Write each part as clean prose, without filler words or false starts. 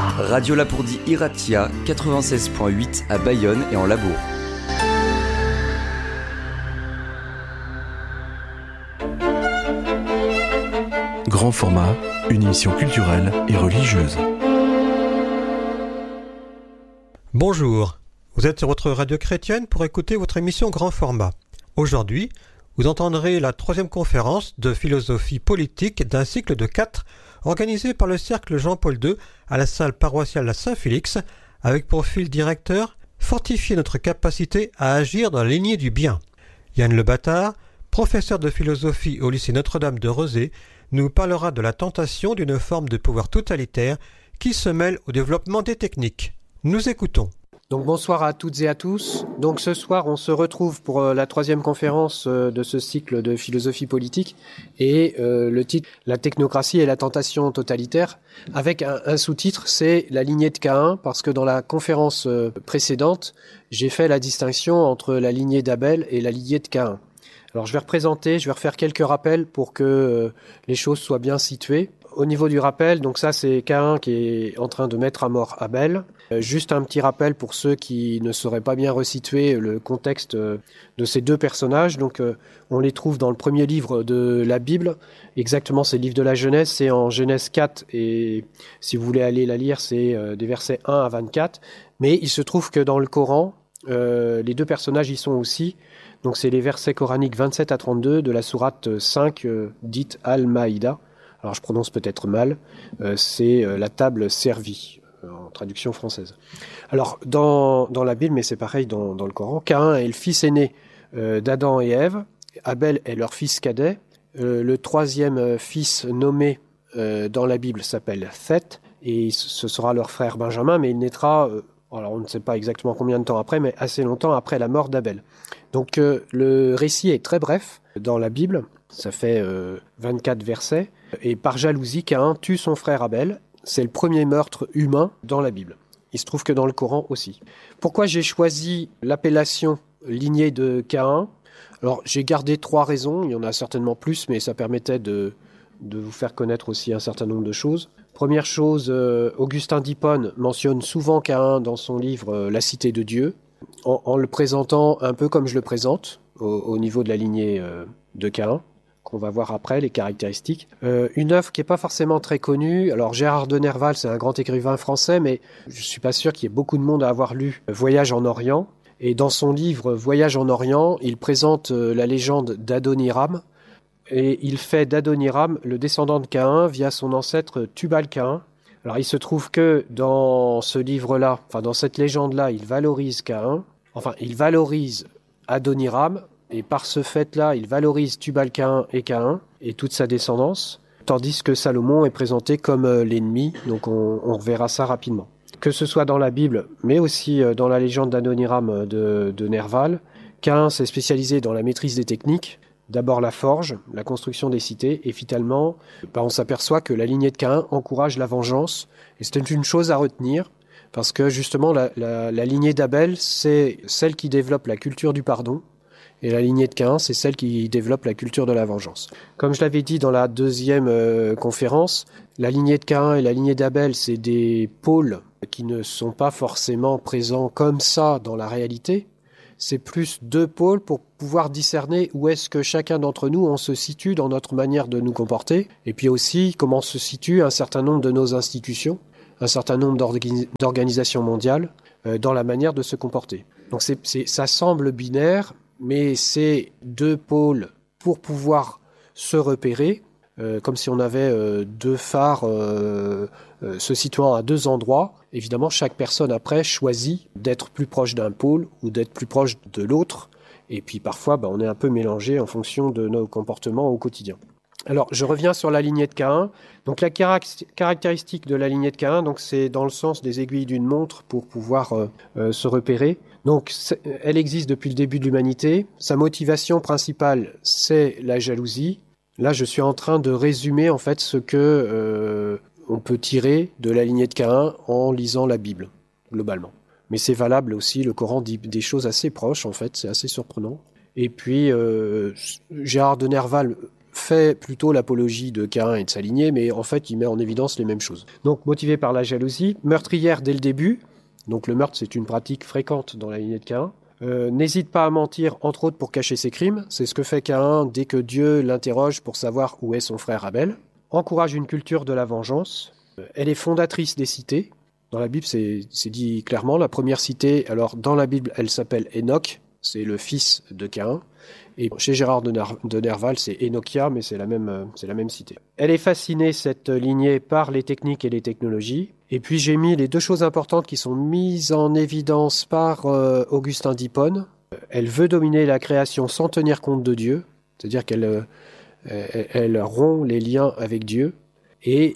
Radio Lapourdie Iratia, 96.8 à Bayonne et en Labour. Grand format, une émission culturelle et religieuse. Bonjour, vous êtes sur votre radio chrétienne pour écouter votre émission Grand format. Aujourd'hui, vous entendrez la 3e conférence de philosophie politique d'un cycle de 4 organisé par le Cercle Jean-Paul II à la salle paroissiale Saint-Félix, avec pour fil directeur « Fortifier notre capacité à agir dans la lignée du bien ». Yann Le Bâtard, professeur de philosophie au lycée Notre-Dame de Rezé, nous parlera de la tentation d'une forme de pouvoir totalitaire qui se mêle au développement des techniques. Nous écoutons. Donc bonsoir à toutes et à tous. Donc ce soir, on se retrouve pour la 3e conférence de ce cycle de philosophie politique et le titre « La technocratie et la tentation totalitaire » avec un sous-titre, c'est « La lignée de Caïn » parce que dans la conférence précédente, j'ai fait la distinction entre la lignée d'Abel et la lignée de Caïn. Alors je vais refaire quelques rappels pour que les choses soient bien situées. Au niveau du rappel, donc ça c'est Caïn qui est en train de mettre à mort Abel. Juste un petit rappel pour ceux qui ne sauraient pas bien resituer le contexte de ces deux personnages. Donc on les trouve dans le premier livre de la Bible. Exactement, c'est le livre de la Genèse, c'est en Genèse 4 et si vous voulez aller la lire, c'est des versets 1 à 24. Mais il se trouve que dans le Coran, les deux personnages y sont aussi. Donc c'est les versets coraniques 27 à 32 de la sourate 5 dite Al-Maïda. Alors je prononce peut-être mal, c'est la table servie, en traduction française. Alors dans la Bible, mais c'est pareil dans le Coran, Caïn est le fils aîné d'Adam et Ève, Abel est leur fils cadet, le 3e fils nommé dans la Bible s'appelle Seth, et ce sera leur frère Benjamin, mais il naîtra, alors on ne sait pas exactement combien de temps après, mais assez longtemps après la mort d'Abel. Donc le récit est très bref dans la Bible, ça fait 24 versets, et par jalousie, Caïn tue son frère Abel. C'est le premier meurtre humain dans la Bible. Il se trouve que dans le Coran aussi. Pourquoi j'ai choisi l'appellation lignée de Caïn ? Alors j'ai gardé 3 raisons, il y en a certainement plus, mais ça permettait de vous faire connaître aussi un certain nombre de choses. Première chose, Augustin d'Hippone mentionne souvent Caïn dans son livre La Cité de Dieu, en le présentant un peu comme je le présente, au niveau de la lignée de Caïn. On va voir après les caractéristiques. Une œuvre qui n'est pas forcément très connue. Alors Gérard de Nerval, c'est un grand écrivain français, mais je suis pas sûr qu'il y ait beaucoup de monde à avoir lu Voyage en Orient. Et dans son livre Voyage en Orient, il présente la légende d'Adoniram. Et il fait d'Adoniram le descendant de Caïn via son ancêtre Tubal-Caïn. Alors il se trouve que dans ce livre-là, enfin dans cette légende-là, il valorise Caïn. Enfin, il valorise Adoniram. Et par ce fait-là, il valorise Tubal-Caïn et toute sa descendance, tandis que Salomon est présenté comme l'ennemi, donc on reverra ça rapidement. Que ce soit dans la Bible, mais aussi dans la légende d'Adoniram de Nerval, Caïn s'est spécialisé dans la maîtrise des techniques, d'abord la forge, la construction des cités, et finalement, on s'aperçoit que la lignée de Caïn encourage la vengeance, et c'est une chose à retenir, parce que justement la lignée d'Abel, c'est celle qui développe la culture du pardon, et la lignée de Caïn, c'est celle qui développe la culture de la vengeance. Comme je l'avais dit dans la 2e conférence, la lignée de Caïn et la lignée d'Abel, c'est des pôles qui ne sont pas forcément présents comme ça dans la réalité. C'est plus 2 pôles pour pouvoir discerner où est-ce que chacun d'entre nous, on se situe dans notre manière de nous comporter, et puis aussi comment se situe un certain nombre de nos institutions, un certain nombre d'organisations mondiales, dans la manière de se comporter. Donc ça semble binaire, mais c'est 2 pôles pour pouvoir se repérer, comme si on avait 2 phares se situant à 2 endroits. Évidemment, chaque personne après choisit d'être plus proche d'un pôle ou d'être plus proche de l'autre. Et puis parfois, on est un peu mélangé en fonction de nos comportements au quotidien. Alors, je reviens sur la lignée de Caïn. Donc, la caractéristique de la lignée de Caïn, donc, c'est dans le sens des aiguilles d'une montre pour pouvoir se repérer. Donc, elle existe depuis le début de l'humanité. Sa motivation principale, c'est la jalousie. Là, je suis en train de résumer en fait ce que on peut tirer de la lignée de Caïn en lisant la Bible, globalement. Mais c'est valable aussi, le Coran dit des choses assez proches, en fait, c'est assez surprenant. Et puis, Gérard de Nerval fait plutôt l'apologie de Caïn et de sa lignée, mais en fait, il met en évidence les mêmes choses. Donc, motivé par la jalousie, meurtrière dès le début, donc le meurtre, c'est une pratique fréquente dans la lignée de Caïn, n'hésite pas à mentir, entre autres, pour cacher ses crimes. C'est ce que fait Caïn dès que Dieu l'interroge pour savoir où est son frère Abel. Encourage une culture de la vengeance. Elle est fondatrice des cités. Dans la Bible, c'est dit clairement. La première cité, alors dans la Bible, elle s'appelle Enoch. C'est le fils de Caïn. Et chez Gérard de Nerval, c'est Enochia, mais c'est la même cité. Elle est fascinée, cette lignée, par les techniques et les technologies. Et puis j'ai mis les deux choses importantes qui sont mises en évidence par Augustin d'Hippone. Elle veut dominer la création sans tenir compte de Dieu, c'est-à-dire qu'elle rompt les liens avec Dieu. Et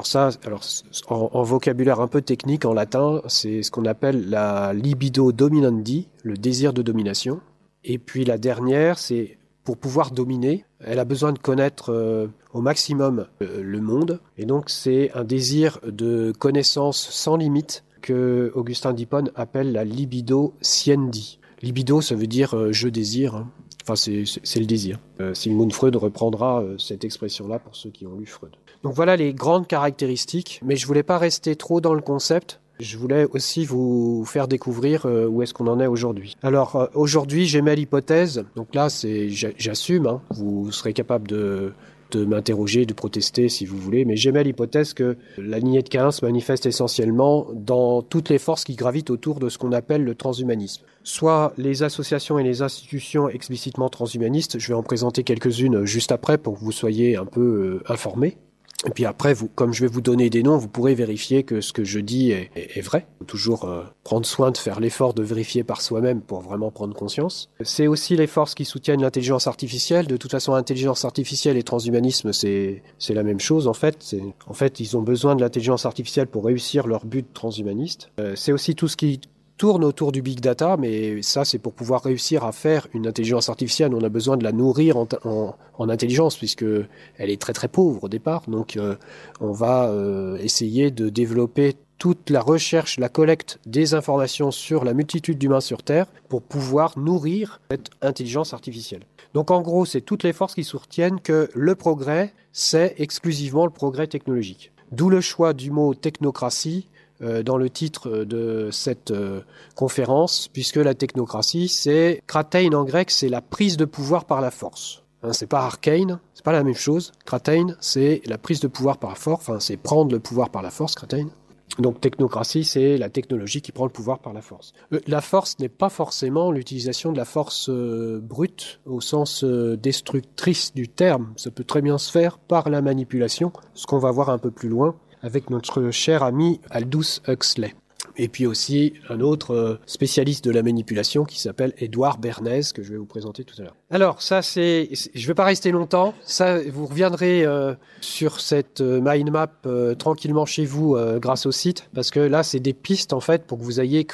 en vocabulaire un peu technique, en latin, c'est ce qu'on appelle la libido dominandi, le désir de domination. Et puis la dernière, c'est pour pouvoir dominer, elle a besoin de connaître au maximum le monde. Et donc c'est un désir de connaissance sans limite que Augustin d'Hippone appelle la libido siendi. Libido, ça veut dire je désire. Hein. Enfin, c'est le désir. Sigmund Freud reprendra cette expression-là pour ceux qui ont lu Freud. Donc voilà les grandes caractéristiques, mais je voulais pas rester trop dans le concept. Je voulais aussi vous faire découvrir où est-ce qu'on en est aujourd'hui. Alors aujourd'hui, j'émets l'hypothèse, donc là j'assume, hein, vous serez capable de m'interroger, de protester si vous voulez, mais j'émets l'hypothèse que la lignée de Caïn se manifeste essentiellement dans toutes les forces qui gravitent autour de ce qu'on appelle le transhumanisme. Soit les associations et les institutions explicitement transhumanistes, je vais en présenter quelques-unes juste après pour que vous soyez un peu informés. Et puis après, comme je vais vous donner des noms, vous pourrez vérifier que ce que je dis est vrai. Il faut toujours prendre soin de faire l'effort de vérifier par soi-même pour vraiment prendre conscience. C'est aussi les forces qui soutiennent l'intelligence artificielle. De toute façon, intelligence artificielle et transhumanisme, c'est la même chose en fait. En fait, ils ont besoin de l'intelligence artificielle pour réussir leur but transhumaniste. C'est aussi tout ce qui tourne autour du big data, mais ça c'est pour pouvoir réussir à faire une intelligence artificielle. On a besoin de la nourrir en intelligence puisque elle est très très pauvre au départ. Donc on va essayer de développer toute la recherche, la collecte des informations sur la multitude d'humains sur Terre pour pouvoir nourrir cette intelligence artificielle. Donc en gros, c'est toutes les forces qui soutiennent que le progrès, c'est exclusivement le progrès technologique. D'où le choix du mot technocratie dans le titre de cette conférence, puisque la technocratie, c'est kratein en grec, c'est la prise de pouvoir par la force. Hein, c'est pas arcane, c'est pas la même chose. Kratein, c'est la prise de pouvoir par la force, enfin c'est prendre le pouvoir par la force, kratein. Donc technocratie, c'est la technologie qui prend le pouvoir par la force. La force n'est pas forcément l'utilisation de la force brute au sens destructrice du terme. Ça peut très bien se faire par la manipulation, ce qu'on va voir un peu plus loin avec notre cher ami Aldous Huxley. Et puis aussi un autre spécialiste de la manipulation qui s'appelle Édouard Bernays, que je vais vous présenter tout à l'heure. Alors ça je vais pas rester longtemps, ça vous reviendrez sur cette mind map tranquillement chez vous grâce au site, parce que là c'est des pistes en fait pour que vous alliez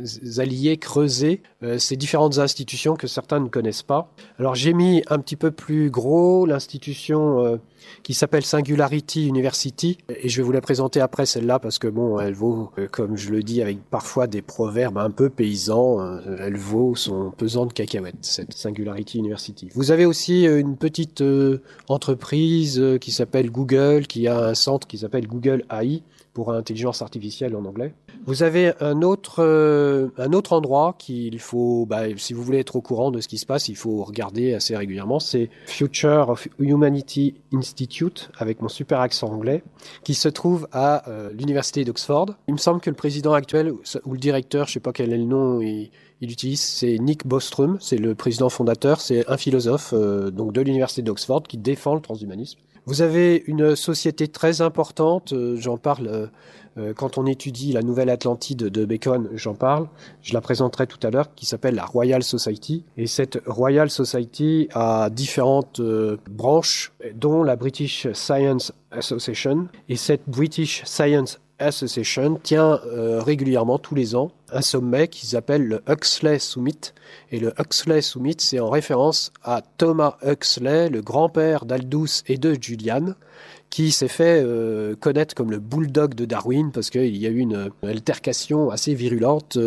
creuser ces différentes institutions que certains ne connaissent pas. Alors j'ai mis un petit peu plus gros l'institution qui s'appelle Singularity University, et je vais vous la présenter après celle-là parce que bon, elle vaut, comme je le dis avec parfois des proverbes un peu paysans, elle vaut son pesant de cacahuètes, cette Singularity University. Vous avez aussi une petite entreprise qui s'appelle Google, qui a un centre qui s'appelle Google AI pour intelligence artificielle en anglais. Vous avez un autre endroit qu'il faut, si vous voulez être au courant de ce qui se passe, il faut regarder assez régulièrement, c'est Future of Humanity Institute, avec mon super accent anglais, qui se trouve à l'université d'Oxford. Il me semble que le président actuel, ou le directeur, je sais pas quel est le nom, il utilise, c'est Nick Bostrom, c'est le président fondateur, c'est un philosophe donc de l'université d'Oxford qui défend le transhumanisme. Vous avez une société très importante, j'en parle quand on étudie la Nouvelle Atlantide de Bacon, j'en parle, je la présenterai tout à l'heure, qui s'appelle la Royal Society. Et cette Royal Society a différentes branches, dont la British Science Association. Et cette British Science Association tient régulièrement, tous les ans, un sommet qu'ils appellent le Huxley Summit. Et le Huxley Summit, c'est en référence à Thomas Huxley, le grand-père d'Aldous et de Julian, qui s'est fait connaître comme le bulldog de Darwin, parce qu'il y a eu une altercation assez virulente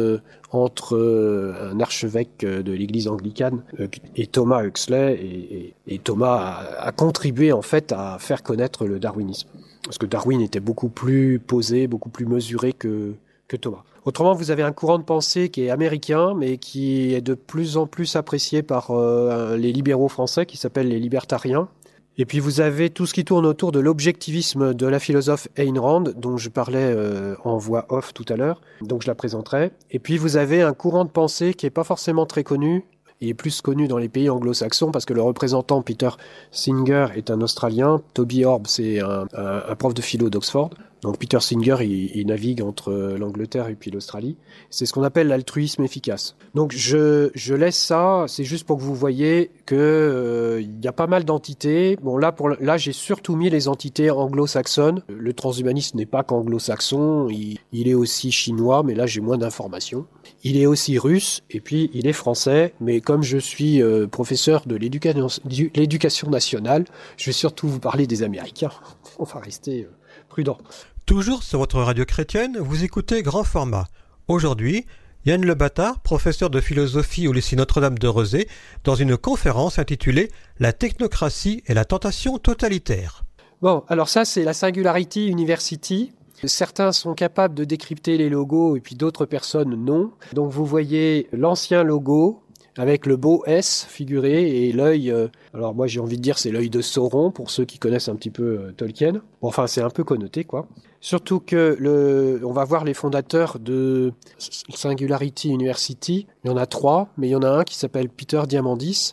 entre un archevêque de l'église anglicane et Thomas Huxley, et Thomas a contribué en fait à faire connaître le darwinisme. Parce que Darwin était beaucoup plus posé, beaucoup plus mesuré que Thomas. Autrement, vous avez un courant de pensée qui est américain, mais qui est de plus en plus apprécié par les libéraux français, qui s'appellent les libertariens. Et puis vous avez tout ce qui tourne autour de l'objectivisme de la philosophe Ayn Rand, dont je parlais en voix off tout à l'heure, donc je la présenterai. Et puis vous avez un courant de pensée qui n'est pas forcément très connu. Il est plus connu dans les pays anglo-saxons parce que le représentant Peter Singer est un Australien. Toby Orb, c'est un prof de philo d'Oxford. Donc Peter Singer, il navigue entre l'Angleterre et puis l'Australie. C'est ce qu'on appelle l'altruisme efficace. Donc je laisse ça, c'est juste pour que vous voyez que il y a pas mal d'entités. Bon là j'ai surtout mis les entités anglo-saxonnes. Le transhumanisme n'est pas qu'anglo-saxon, il est aussi chinois, mais là j'ai moins d'informations. Il est aussi russe et puis il est français, mais comme je suis professeur de l'éducation nationale, je vais surtout vous parler des Américains. On va rester prudent. Toujours sur votre radio chrétienne, vous écoutez Grand Format. Aujourd'hui, Yann Le Bâtard, professeur de philosophie au lycée Notre-Dame de Rezé, dans une conférence intitulée « La technocratie et la tentation totalitaire ». Bon, alors ça c'est la Singularity University. Certains sont capables de décrypter les logos et puis d'autres personnes non. Donc vous voyez l'ancien logo avec le beau S figuré et l'œil, alors moi j'ai envie de dire c'est l'œil de Sauron pour ceux qui connaissent un petit peu Tolkien. Bon, enfin c'est un peu connoté quoi. Surtout que on va voir les fondateurs de Singularity University. Il y en a 3, mais il y en a un qui s'appelle Peter Diamandis.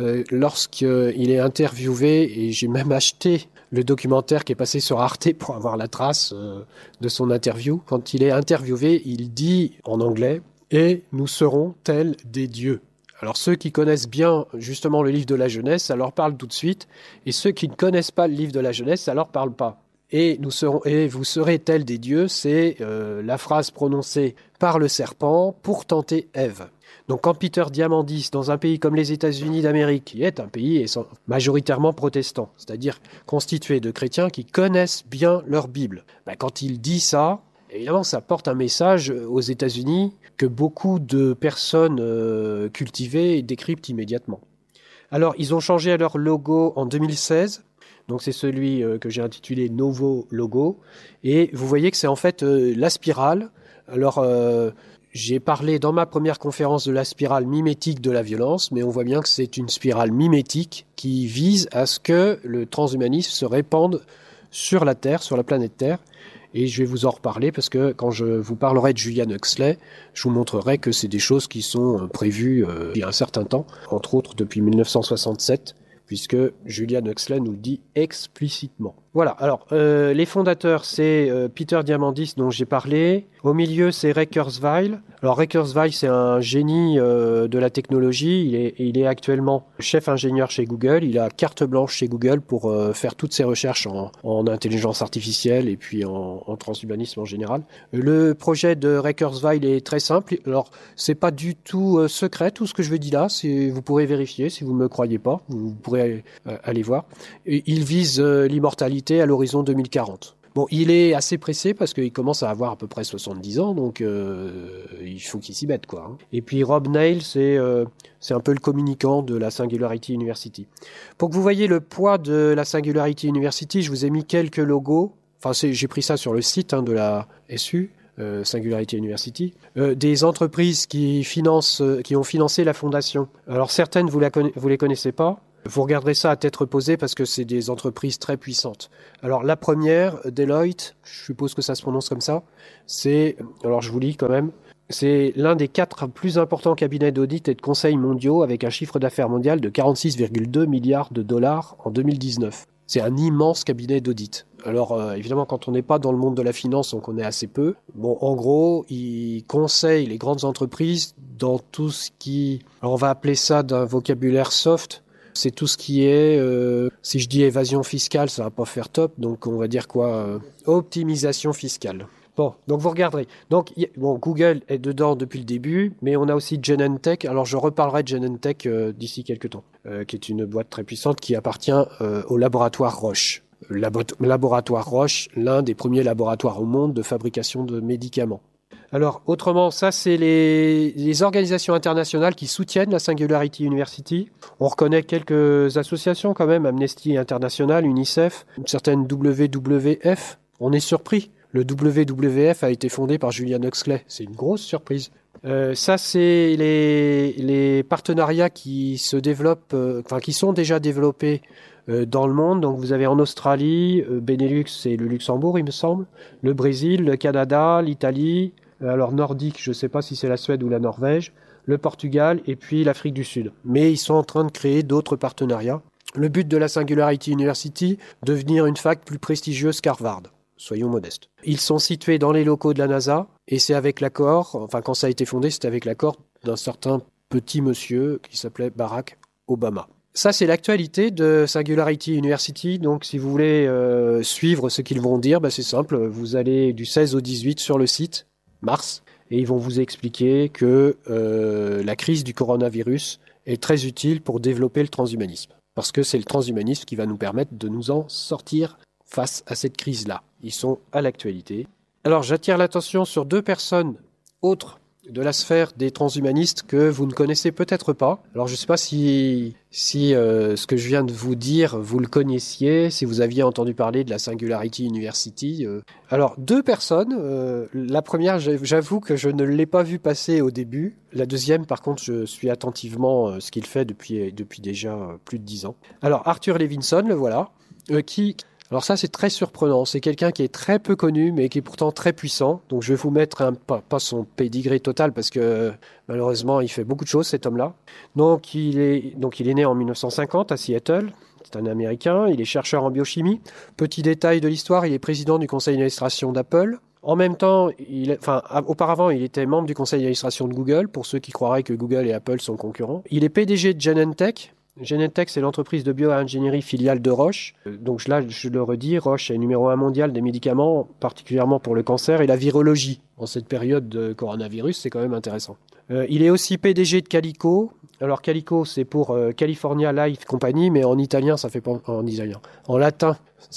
Lorsqu'il est interviewé, et j'ai même acheté le documentaire qui est passé sur Arte pour avoir la trace de son interview. Quand il est interviewé, il dit en anglais « Et nous serons tels des dieux ». Alors ceux qui connaissent bien justement le livre de la jeunesse, ça leur parle tout de suite. Et ceux qui ne connaissent pas le livre de la jeunesse, ça leur parle pas. Et vous serez tels des dieux, c'est la phrase prononcée par le serpent pour tenter Ève. Donc quand Peter Diamandis, dans un pays comme les États-Unis d'Amérique, qui est un pays majoritairement protestant, c'est-à-dire constitué de chrétiens qui connaissent bien leur Bible, quand il dit ça, évidemment ça porte un message aux États-Unis que beaucoup de personnes cultivées décryptent immédiatement. Alors ils ont changé leur logo en 2016, donc c'est celui que j'ai intitulé Novo Logo, et vous voyez que c'est en fait la spirale. Alors j'ai parlé dans ma première conférence de la spirale mimétique de la violence, mais on voit bien que c'est une spirale mimétique qui vise à ce que le transhumanisme se répande sur la Terre, sur la planète Terre. Et je vais vous en reparler parce que quand je vous parlerai de Julian Huxley, je vous montrerai que c'est des choses qui sont prévues il y a un certain temps, entre autres depuis 1967, puisque Julian Huxley nous le dit explicitement. Voilà, alors les fondateurs, c'est Peter Diamandis dont j'ai parlé. Au milieu, c'est Ray Kurzweil. Alors Ray Kurzweil, c'est un génie de la technologie. Il est actuellement chef ingénieur chez Google. Il a carte blanche chez Google pour faire toutes ses recherches en intelligence artificielle et puis en transhumanisme en général. Le projet de Ray Kurzweil est très simple. Alors, c'est pas du tout secret, tout ce que je veux dire là. Vous pourrez vérifier si vous ne me croyez pas. Vous pourrez aller voir. Il vise l'immortalité à l'horizon 2040. Bon, il est assez pressé parce qu'il commence à avoir à peu près 70 ans, donc il faut qu'il s'y mette, quoi. Et puis Rob Neil, c'est un peu le communicant de la Singularity University. Pour que vous voyez le poids de la Singularity University, je vous ai mis quelques logos. Enfin, j'ai pris ça sur le site de la SU. Singularity University, des entreprises qui ont financé la fondation. Alors certaines, vous les connaissez pas. Vous regarderez ça à tête reposée parce que c'est des entreprises très puissantes. Alors la première, Deloitte, je suppose que ça se prononce comme ça, alors je vous lis quand même, c'est l'un des 4 plus importants cabinets d'audit et de conseils mondiaux avec un chiffre d'affaires mondial de 46,2 milliards de dollars en 2019. C'est un immense cabinet d'audit. Alors évidemment, quand on n'est pas dans le monde de la finance, on connaît assez peu. Bon, en gros, il conseille les grandes entreprises dans tout ce qui... Alors on va appeler ça d'un vocabulaire soft. C'est tout ce qui est, si je dis évasion fiscale, ça va pas faire top, donc on va dire quoi, optimisation fiscale. Bon, donc vous regarderez. Donc, Google est dedans depuis le début, mais on a aussi Genentech. Alors, je reparlerai de Genentech d'ici quelques temps, qui est une boîte très puissante qui appartient au laboratoire Roche. Laboratoire Roche, l'un des premiers laboratoires au monde de fabrication de médicaments. Alors, autrement, ça, c'est les organisations internationales qui soutiennent la Singularity University. On reconnaît quelques associations quand même, Amnesty International, UNICEF, une certaine WWF. On est surpris. Le WWF a été fondé par Julian Huxley. C'est une grosse surprise. Ça, c'est les partenariats qui se développent, qui sont déjà développés dans le monde. Donc, vous avez en Australie, Benelux et le Luxembourg, il me semble, le Brésil, le Canada, l'Italie, alors nordique, je ne sais pas si c'est la Suède ou la Norvège, le Portugal et puis l'Afrique du Sud. Mais ils sont en train de créer d'autres partenariats. Le but de la Singularity University, devenir une fac plus prestigieuse qu'Harvard. Soyons modestes. Ils sont situés dans les locaux de la NASA et c'est avec l'accord, quand ça a été fondé, c'était avec l'accord d'un certain petit monsieur qui s'appelait Barack Obama. Ça, c'est l'actualité de Singularity University. Donc, si vous voulez suivre ce qu'ils vont dire, c'est simple. Vous allez du 16 au 18 sur le site, mars, et ils vont vous expliquer que la crise du coronavirus est très utile pour développer le transhumanisme. Parce que c'est le transhumanisme qui va nous permettre de nous en sortir face à cette crise-là. Ils sont à l'actualité. Alors, j'attire l'attention sur 2 personnes autres de la sphère des transhumanistes que vous ne connaissez peut-être pas. Alors, je ne sais pas si ce que je viens de vous dire, vous le connaissiez, si vous aviez entendu parler de la Singularity University. Alors, 2 personnes. La première, j'avoue que je ne l'ai pas vu passer au début. La deuxième, par contre, je suis attentivement ce qu'il fait depuis déjà plus de 10 ans. Alors, Arthur Levinson, le voilà, Alors ça, c'est très surprenant. C'est quelqu'un qui est très peu connu, mais qui est pourtant très puissant. Donc je vais vous mettre pas son pédigré total, parce que malheureusement, il fait beaucoup de choses, cet homme-là. Donc il est né en 1950 à Seattle. C'est un Américain. Il est chercheur en biochimie. Petit détail de l'histoire, il est président du conseil d'administration d'Apple. En même temps, auparavant, il était membre du conseil d'administration de Google, pour ceux qui croiraient que Google et Apple sont concurrents. Il est PDG de Genentech. Genentech, c'est l'entreprise de bioingénierie filiale de Roche. Donc là, je le redis, Roche est numéro 1 mondial des médicaments, particulièrement pour le cancer et la virologie. En cette période de coronavirus, c'est quand même intéressant. Il est aussi PDG de Calico. Alors Calico, c'est pour California Life Company, mais en italien, ça fait pas en italien. En latin,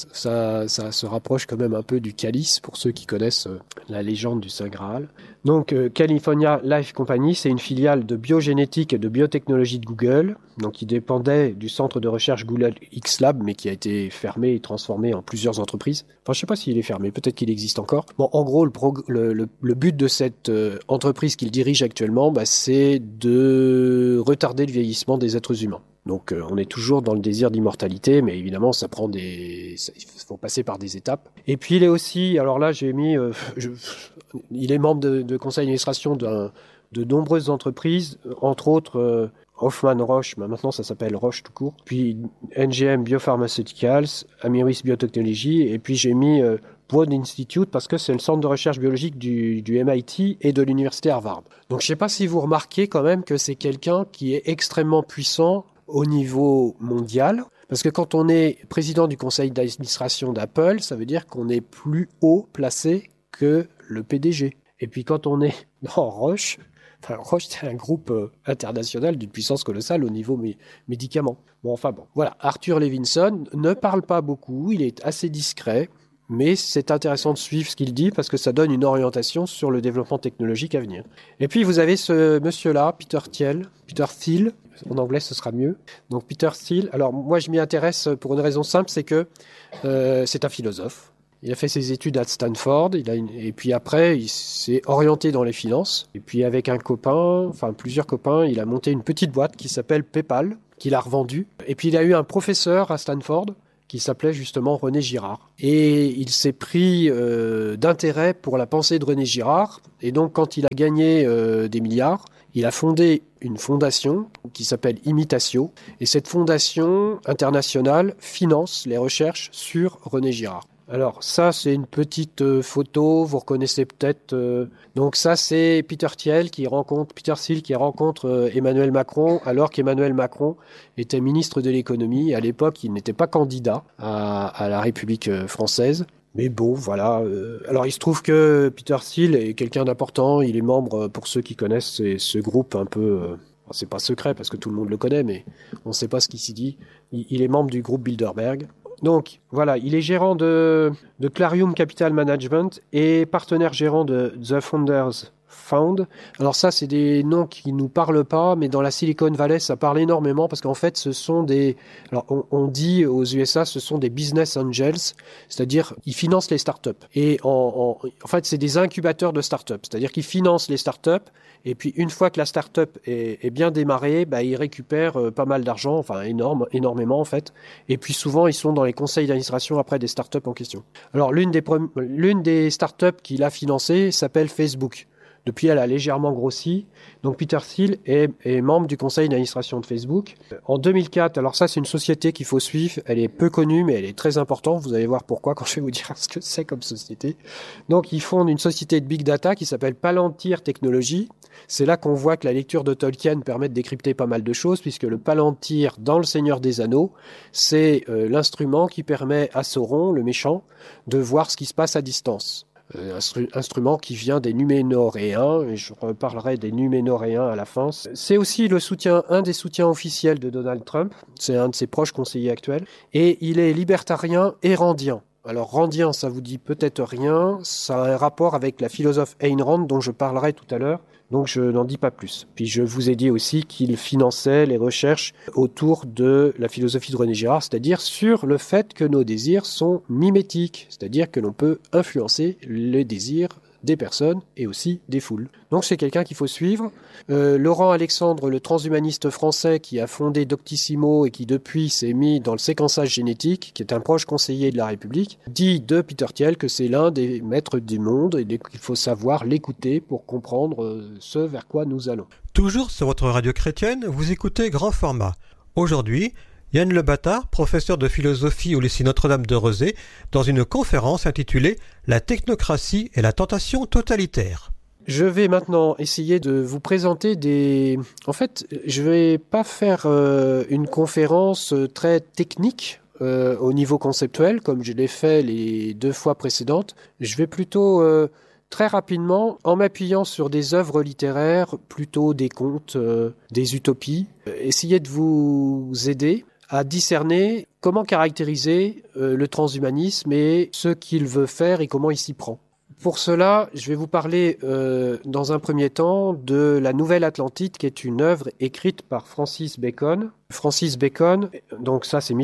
ça se rapproche quand même un peu du calice, pour ceux qui connaissent la légende du Saint Graal. Donc California Life Company, c'est une filiale de biogénétique et de biotechnologie de Google, donc qui dépendait du centre de recherche Google X-Lab, mais qui a été fermé et transformé en plusieurs entreprises. Enfin, je sais pas s'il est fermé, peut-être qu'il existe encore. Bon, en gros, le but de cette entreprise qu'il dirige actuellement, c'est de retarder le vieillissement des êtres humains. Donc on est toujours dans le désir d'immortalité, mais évidemment il faut passer par des étapes. Et puis il est aussi, alors là j'ai mis, il est membre de conseil d'administration de nombreuses entreprises, entre autres Hoffmann Roche, mais maintenant ça s'appelle Roche tout court, puis NGM Biopharmaceuticals, Amiris Biotechnology, et puis j'ai mis Broad Institute parce que c'est le centre de recherche biologique du MIT et de l'université Harvard. Donc je ne sais pas si vous remarquez quand même que c'est quelqu'un qui est extrêmement puissant au niveau mondial, parce que quand on est président du conseil d'administration d'Apple, ça veut dire qu'on est plus haut placé que le PDG. Et puis quand on est dans Roche, c'est un groupe international d'une puissance colossale au niveau médicaments. Bon, voilà. Arthur Levinson ne parle pas beaucoup, il est assez discret, mais c'est intéressant de suivre ce qu'il dit parce que ça donne une orientation sur le développement technologique à venir. Et puis vous avez ce monsieur-là, Peter Thiel, en anglais ce sera mieux. Donc Peter Thiel, alors moi je m'y intéresse pour une raison simple, c'est que c'est un philosophe. Il a fait ses études à Stanford, et puis après il s'est orienté dans les finances. Et puis avec plusieurs copains, il a monté une petite boîte qui s'appelle PayPal, qu'il a revendue. Et puis il a eu un professeur à Stanford qui s'appelait justement René Girard. Et il s'est pris d'intérêt pour la pensée de René Girard. Et donc, quand il a gagné des milliards, il a fondé une fondation qui s'appelle Imitatio. Et cette fondation internationale finance les recherches sur René Girard. Alors ça, c'est une petite photo, vous reconnaissez peut-être. Donc ça, c'est Peter Thiel qui rencontre Emmanuel Macron, alors qu'Emmanuel Macron était ministre de l'économie. À l'époque, il n'était pas candidat à la République française. Mais bon, voilà. Alors, il se trouve que Peter Thiel est quelqu'un d'important. Il est membre, pour ceux qui connaissent ce groupe un peu... c'est pas secret parce que tout le monde le connaît, mais on ne sait pas ce qui s'y dit. Il est membre du groupe Bilderberg. Donc, voilà, il est gérant de Clarium Capital Management et partenaire gérant de The Founders Fund. Alors ça, c'est des noms qui nous parlent pas, mais dans la Silicon Valley, ça parle énormément parce qu'en fait, ce sont des... Alors, on dit aux USA, ce sont des business angels, c'est-à-dire ils financent les startups. Et en fait, c'est des incubateurs de startups, c'est-à-dire qu'ils financent les startups. Et puis, une fois que la start-up est bien démarrée, ils récupèrent pas mal d'argent, enfin énormément en fait. Et puis, souvent, ils sont dans les conseils d'administration après des start-up en question. Alors, l'une des start-up qu'il a financées s'appelle Facebook. Depuis, elle a légèrement grossi. Donc, Peter Thiel est membre du conseil d'administration de Facebook. En 2004, alors ça, c'est une société qu'il faut suivre. Elle est peu connue, mais elle est très importante. Vous allez voir pourquoi quand je vais vous dire ce que c'est comme société. Donc, ils fondent une société de big data qui s'appelle Palantir Technologies. C'est là qu'on voit que la lecture de Tolkien permet de décrypter pas mal de choses, puisque le Palantir dans Le Seigneur des Anneaux, c'est l'instrument qui permet à Sauron, le méchant, de voir ce qui se passe à distance. Instrument qui vient des Numénoréens, et je reparlerai des Numénoréens à la fin. C'est aussi un des soutiens officiels de Donald Trump, c'est un de ses proches conseillers actuels, et il est libertarien et randien. Alors randien, ça vous dit peut-être rien, ça a un rapport avec la philosophe Ayn Rand dont je parlerai tout à l'heure, donc je n'en dis pas plus. Puis je vous ai dit aussi qu'il finançait les recherches autour de la philosophie de René Girard, c'est-à-dire sur le fait que nos désirs sont mimétiques, c'est-à-dire que l'on peut influencer les désirs des personnes et aussi des foules. Donc c'est quelqu'un qu'il faut suivre. Laurent Alexandre, le transhumaniste français qui a fondé Doctissimo et qui depuis s'est mis dans le séquençage génétique, qui est un proche conseiller de la République, dit de Peter Thiel que c'est l'un des maîtres du monde et qu'il faut savoir l'écouter pour comprendre ce vers quoi nous allons. Toujours sur votre radio chrétienne, vous écoutez Grand Format. Aujourd'hui, Yann Le Bâtard, professeur de philosophie au lycée Notre-Dame de Rezé, dans une conférence intitulée « La technocratie et la tentation totalitaire ». Je vais maintenant essayer de vous présenter des... En fait, je vais pas faire une conférence très technique au niveau conceptuel, comme je l'ai fait les 2 fois précédentes. Je vais plutôt... très rapidement, en m'appuyant sur des œuvres littéraires, plutôt des contes, des utopies, essayer de vous aider à discerner comment caractériser le transhumanisme et ce qu'il veut faire et comment il s'y prend. Pour cela, je vais vous parler dans un premier temps de La Nouvelle Atlantide, qui est une œuvre écrite par Francis Bacon. Francis Bacon, donc ça c'est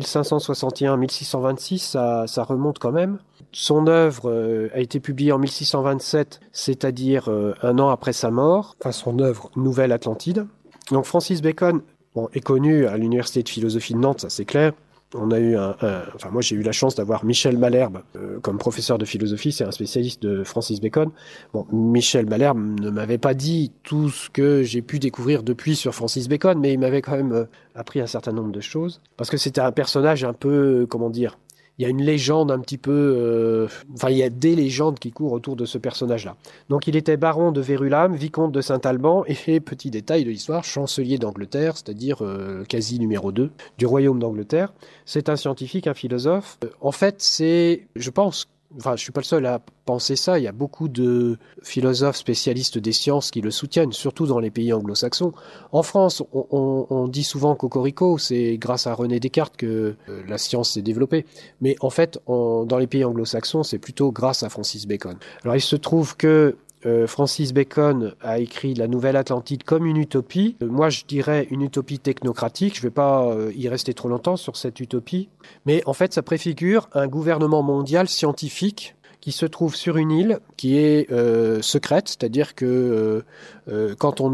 1561-1626, ça remonte quand même. Son œuvre a été publiée en 1627, c'est-à-dire un an après sa mort, enfin son œuvre Nouvelle Atlantide. Donc Francis Bacon est connu à l'Université de philosophie de Nantes, ça c'est clair. On a eu moi j'ai eu la chance d'avoir Michel Malherbe comme professeur de philosophie, c'est un spécialiste de Francis Bacon. Bon, Michel Malherbe ne m'avait pas dit tout ce que j'ai pu découvrir depuis sur Francis Bacon, mais il m'avait quand même appris un certain nombre de choses, parce que c'était un personnage un peu, il y a une légende un petit peu... il y a des légendes qui courent autour de ce personnage-là. Donc il était baron de Verulam, vicomte de Saint-Alban, et petit détail de l'histoire, chancelier d'Angleterre, c'est-à-dire quasi numéro 2 du royaume d'Angleterre. C'est un scientifique, un philosophe. En fait, je suis pas le seul à penser ça, il y a beaucoup de philosophes spécialistes des sciences qui le soutiennent, surtout dans les pays anglo-saxons. En France, on dit souvent cocorico, c'est grâce à René Descartes que la science s'est développée. Mais en fait, dans les pays anglo-saxons, c'est plutôt grâce à Francis Bacon. Alors il se trouve que Francis Bacon a écrit La Nouvelle Atlantide comme une utopie. Moi, je dirais une utopie technocratique. Je ne vais pas y rester trop longtemps sur cette utopie. Mais en fait, ça préfigure un gouvernement mondial scientifique qui se trouve sur une île qui est secrète. C'est-à-dire que quand on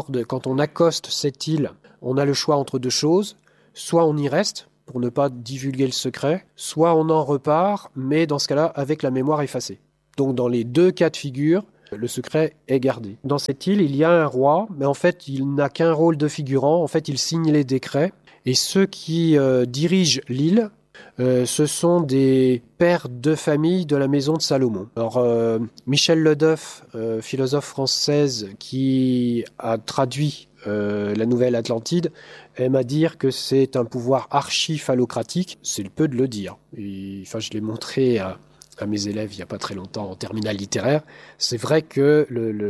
accoste cette île, on a le choix entre 2 choses. Soit on y reste pour ne pas divulguer le secret, soit on en repart, mais dans ce cas-là, avec la mémoire effacée. Donc dans les 2 cas de figure, le secret est gardé. Dans cette île, il y a un roi, mais en fait, il n'a qu'un rôle de figurant. En fait, il signe les décrets. Et ceux qui dirigent l'île, ce sont des pères de famille de la maison de Salomon. Alors, Michel Ledeuf, philosophe française qui a traduit La Nouvelle Atlantide, aime à dire que c'est un pouvoir archi-phallocratique. C'est le peu de le dire. Je l'ai montré à mes élèves il n'y a pas très longtemps en terminale littéraire, c'est vrai que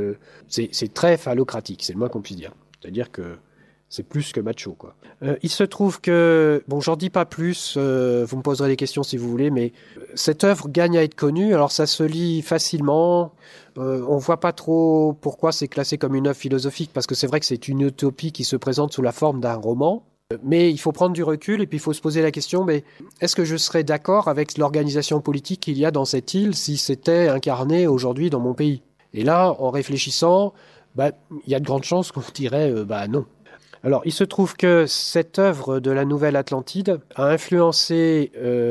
c'est très phallocratique, c'est le moins qu'on puisse dire. C'est-à-dire que c'est plus que macho, quoi. Il se trouve que, bon, j'en dis pas plus, vous me poserez des questions si vous voulez, mais cette œuvre gagne à être connue, alors ça se lit facilement, on voit pas trop pourquoi c'est classé comme une œuvre philosophique, parce que c'est vrai que c'est une utopie qui se présente sous la forme d'un roman, mais il faut prendre du recul et puis il faut se poser la question, mais est-ce que je serais d'accord avec l'organisation politique qu'il y a dans cette île si c'était incarné aujourd'hui dans mon pays? Et là, en réfléchissant, il y a de grandes chances qu'on dirait non. Alors, il se trouve que cette œuvre de la Nouvelle Atlantide a influencé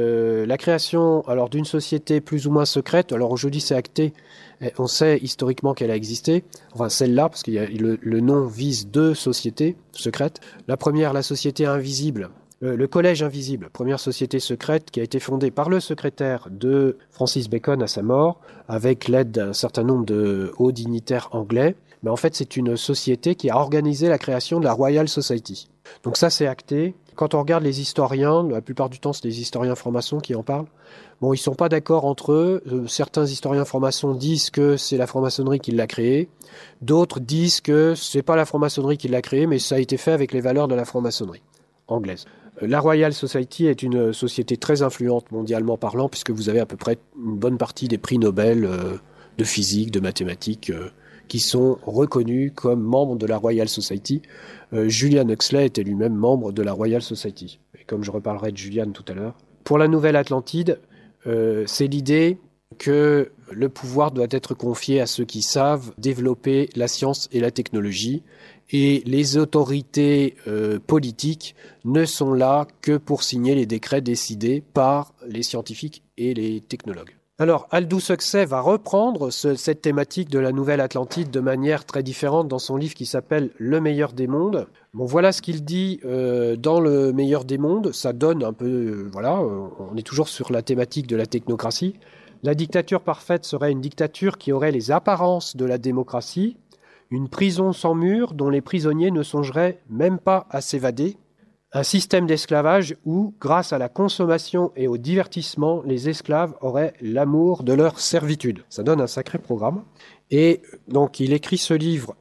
la création d'une société plus ou moins secrète. Alors aujourd'hui, c'est acté. On sait historiquement qu'elle a existé. Enfin, celle-là, parce que le nom vise 2 sociétés secrètes. La première, la société invisible. Le Collège invisible, première société secrète qui a été fondée par le secrétaire de Francis Bacon à sa mort, avec l'aide d'un certain nombre de hauts dignitaires anglais. Mais en fait, c'est une société qui a organisé la création de la Royal Society. Donc ça, c'est acté. Quand on regarde les historiens, la plupart du temps, c'est des historiens francs-maçons qui en parlent. Bon, ils sont pas d'accord entre eux. Certains historiens francs-maçons disent que c'est la franc-maçonnerie qui l'a créé. D'autres disent que c'est pas la franc-maçonnerie qui l'a créé, mais ça a été fait avec les valeurs de la franc-maçonnerie anglaise. La Royal Society est une société très influente mondialement parlant, puisque vous avez à peu près une bonne partie des prix Nobel de physique, de mathématiques, qui sont reconnus comme membres de la Royal Society. Julian Huxley était lui-même membre de la Royal Society. Et comme je reparlerai de Julian tout à l'heure. Pour la Nouvelle Atlantide, c'est l'idée que le pouvoir doit être confié à ceux qui savent développer la science et la technologie. Et les autorités politiques ne sont là que pour signer les décrets décidés par les scientifiques et les technologues. Alors, Aldous Huxley va reprendre cette thématique de la Nouvelle Atlantide de manière très différente dans son livre qui s'appelle « Le meilleur des mondes ». Bon, voilà ce qu'il dit dans « Le meilleur des mondes ». Ça donne un peu, on est toujours sur la thématique de la technocratie. La dictature parfaite serait une dictature qui aurait les apparences de la démocratie, une prison sans murs dont les prisonniers ne songeraient même pas à s'évader, un système d'esclavage où, grâce à la consommation et au divertissement, les esclaves auraient l'amour de leur servitude. Ça donne un sacré programme. Et donc, il écrit ce livre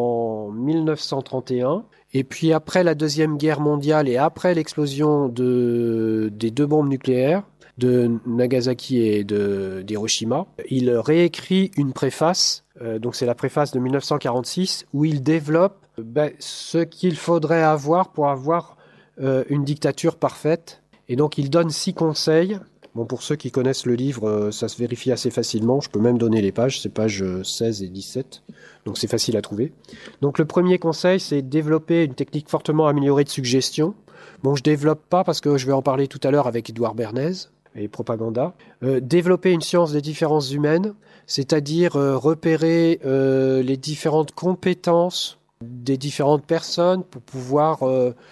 en 1931. Et puis, après la Deuxième Guerre mondiale et après l'explosion des 2 bombes nucléaires, de Nagasaki et d'Hiroshima, il réécrit une préface, donc c'est la préface de 1946, où il développe ce qu'il faudrait avoir pour avoir une dictature parfaite. Et donc il donne 6 conseils. Bon, pour ceux qui connaissent le livre, ça se vérifie assez facilement. Je peux même donner les pages, c'est pages 16 et 17. Donc c'est facile à trouver. Donc le premier conseil, c'est développer une technique fortement améliorée de suggestion. Bon, je développe pas parce que je vais en parler tout à l'heure avec Édouard Bernays et Propaganda. Développer une science des différences humaines, c'est-à-dire repérer les différentes compétences des différentes personnes pour pouvoir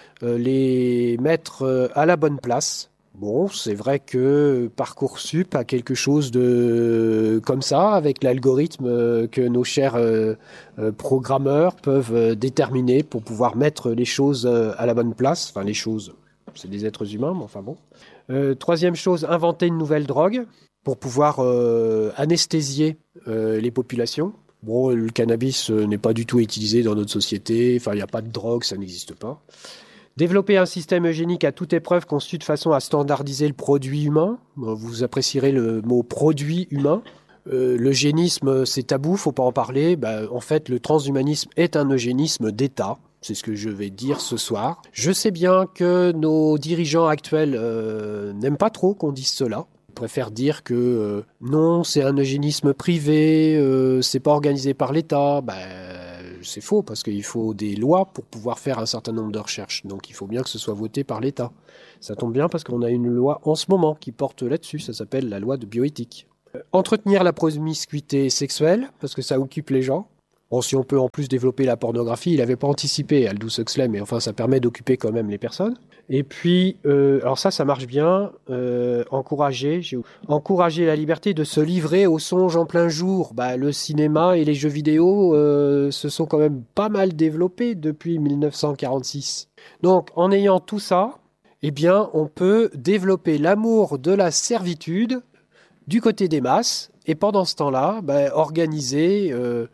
les mettre à la bonne place. Bon, c'est vrai que Parcoursup a quelque chose de comme ça, avec l'algorithme que nos chers programmeurs peuvent déterminer pour pouvoir mettre les choses à la bonne place. Enfin, les choses, c'est des êtres humains, mais enfin bon. Troisième chose, inventer une nouvelle drogue pour pouvoir anesthésier les populations. Bon, le cannabis n'est pas du tout utilisé dans notre société. Enfin, il n'y a pas de drogue, ça n'existe pas. Développer un système eugénique à toute épreuve conçu de façon à standardiser le produit humain. Vous apprécierez le mot produit humain. L'eugénisme, c'est tabou, faut pas en parler. En fait, le transhumanisme est un eugénisme d'État. C'est ce que je vais dire ce soir. Je sais bien que nos dirigeants actuels n'aiment pas trop qu'on dise cela. Ils préfèrent dire que non, c'est un eugénisme privé, c'est pas organisé par l'État. C'est faux, parce qu'il faut des lois pour pouvoir faire un certain nombre de recherches. Donc il faut bien que ce soit voté par l'État. Ça tombe bien parce qu'on a une loi en ce moment qui porte là-dessus, ça s'appelle la loi de bioéthique. Entretenir la promiscuité sexuelle, parce que ça occupe les gens. Bon, si on peut en plus développer la pornographie, il n'avait pas anticipé Aldous Huxley, mais enfin ça permet d'occuper quand même les personnes. Et puis, alors ça marche bien, encourager la liberté de se livrer aux songes en plein jour. Le cinéma et les jeux vidéo se sont quand même pas mal développés depuis 1946. Donc, en ayant tout ça, eh bien, on peut développer l'amour de la servitude du côté des masses, et pendant ce temps-là, organiser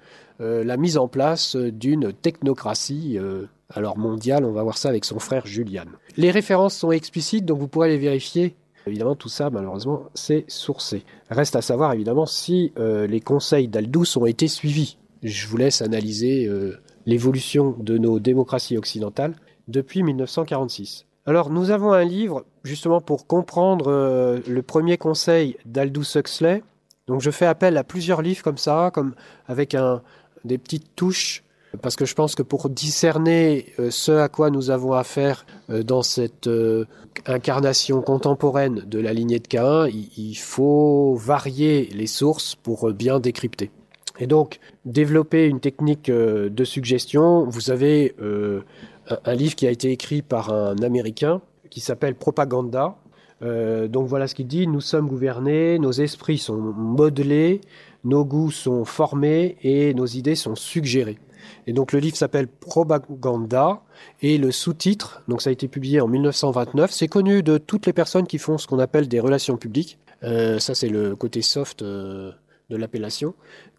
la mise en place d'une technocratie alors mondiale. On va voir ça avec son frère Julian. Les références sont explicites, donc vous pourrez les vérifier. Évidemment, tout ça, malheureusement, c'est sourcé. Reste à savoir, évidemment, si les conseils d'Aldous ont été suivis. Je vous laisse analyser l'évolution de nos démocraties occidentales depuis 1946. Alors, nous avons un livre, justement, pour comprendre le premier conseil d'Aldous Huxley. Donc, je fais appel à plusieurs livres comme ça, comme avec des petites touches, parce que je pense que pour discerner ce à quoi nous avons affaire dans cette incarnation contemporaine de la lignée de Caïn, il faut varier les sources pour bien décrypter. Et donc, développer une technique de suggestion, vous avez un livre qui a été écrit par un Américain qui s'appelle Propaganda. Donc voilà ce qu'il dit: nous sommes gouvernés, nos esprits sont modelés, nos goûts sont formés et nos idées sont suggérées. Et donc le livre s'appelle Propaganda, et le sous-titre, donc ça a été publié en 1929, c'est connu de toutes les personnes qui font ce qu'on appelle des relations publiques. Ça c'est le côté soft de l'appellation.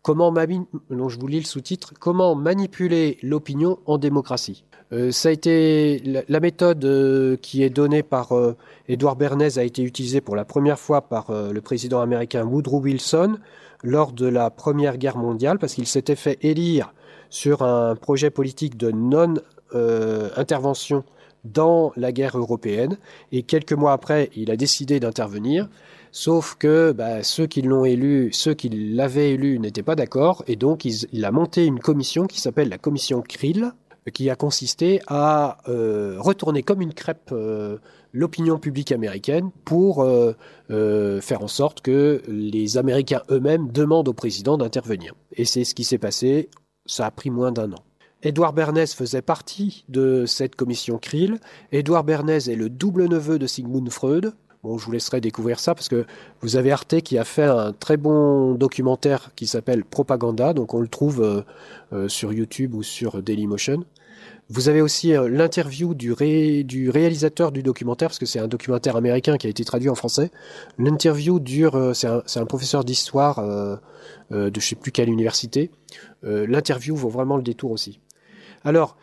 Donc je vous lis le sous-titre: Comment manipuler l'opinion en démocratie. Ça a été la méthode qui est donnée par Edward Bernays a été utilisée pour la première fois par le président américain Woodrow Wilson lors de la Première Guerre mondiale, parce qu'il s'était fait élire sur un projet politique de non-intervention dans la guerre européenne, et quelques mois après, il a décidé d'intervenir, sauf que ceux qui l'avaient élu n'étaient pas d'accord, et donc il a monté une commission qui s'appelle la commission Krill, qui a consisté à retourner comme une crêpe l'opinion publique américaine pour faire en sorte que les Américains eux-mêmes demandent au président d'intervenir. Et c'est ce qui s'est passé. Ça a pris moins d'1 an. Edward Bernays faisait partie de cette commission Krill. Edward Bernays est le double neveu de Sigmund Freud. Bon, je vous laisserai découvrir ça parce que vous avez Arte qui a fait un très bon documentaire qui s'appelle Propaganda. Donc on le trouve sur YouTube ou sur Dailymotion. Vous avez aussi l'interview du réalisateur du documentaire, parce que c'est un documentaire américain qui a été traduit en français. L'interview dure, c'est un professeur d'histoire de je sais plus quelle université. L'interview vaut vraiment le détour aussi. Alors,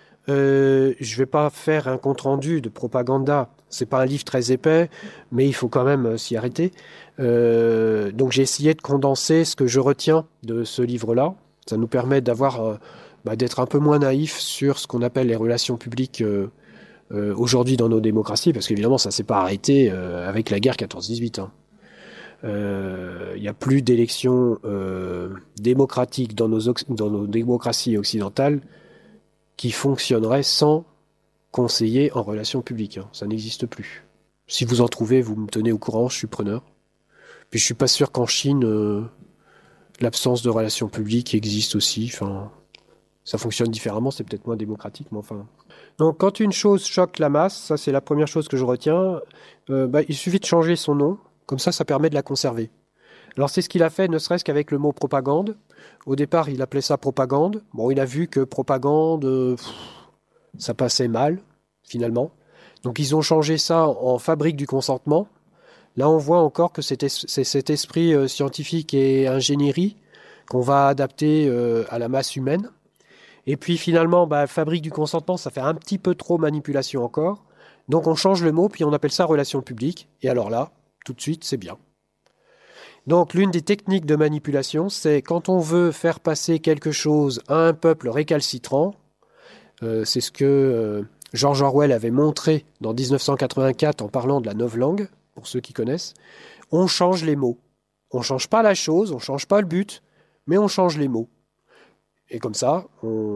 je vais pas faire un compte-rendu de Propaganda. C'est pas un livre très épais, mais il faut quand même s'y arrêter. Donc j'ai essayé de condenser ce que je retiens de ce livre-là. Ça nous permet d'avoir d'être un peu moins naïf sur ce qu'on appelle les relations publiques aujourd'hui dans nos démocraties, parce qu'évidemment ça s'est pas arrêté avec la guerre 14-18. Il n'y a plus d'élections démocratiques dans nos démocraties occidentales qui fonctionneraient sans conseiller en relations publiques. Ça n'existe plus. Si vous en trouvez, vous me tenez au courant, je suis preneur. Puis je suis pas sûr qu'en Chine, l'absence de relations publiques existe aussi. Enfin, ça fonctionne différemment, c'est peut-être moins démocratique, mais enfin... Donc quand une chose choque la masse, ça c'est la première chose que je retiens, il suffit de changer son nom, comme ça permet de la conserver. Alors c'est ce qu'il a fait, ne serait-ce qu'avec le mot propagande. Au départ, il appelait ça propagande. Bon, il a vu que propagande, ça passait mal, finalement. Donc ils ont changé ça en fabrique du consentement. Là, on voit encore que c'est cet esprit scientifique et ingénierie qu'on va adapter à la masse humaine. Et puis finalement, fabrique du consentement, ça fait un petit peu trop manipulation encore. Donc on change le mot, puis on appelle ça relation publique. Et alors là, tout de suite, c'est bien. Donc l'une des techniques de manipulation, c'est quand on veut faire passer quelque chose à un peuple récalcitrant, c'est ce que George Orwell avait montré dans 1984 en parlant de la novlangue, pour ceux qui connaissent, on change les mots. On ne change pas la chose, on ne change pas le but, mais on change les mots. Et comme ça,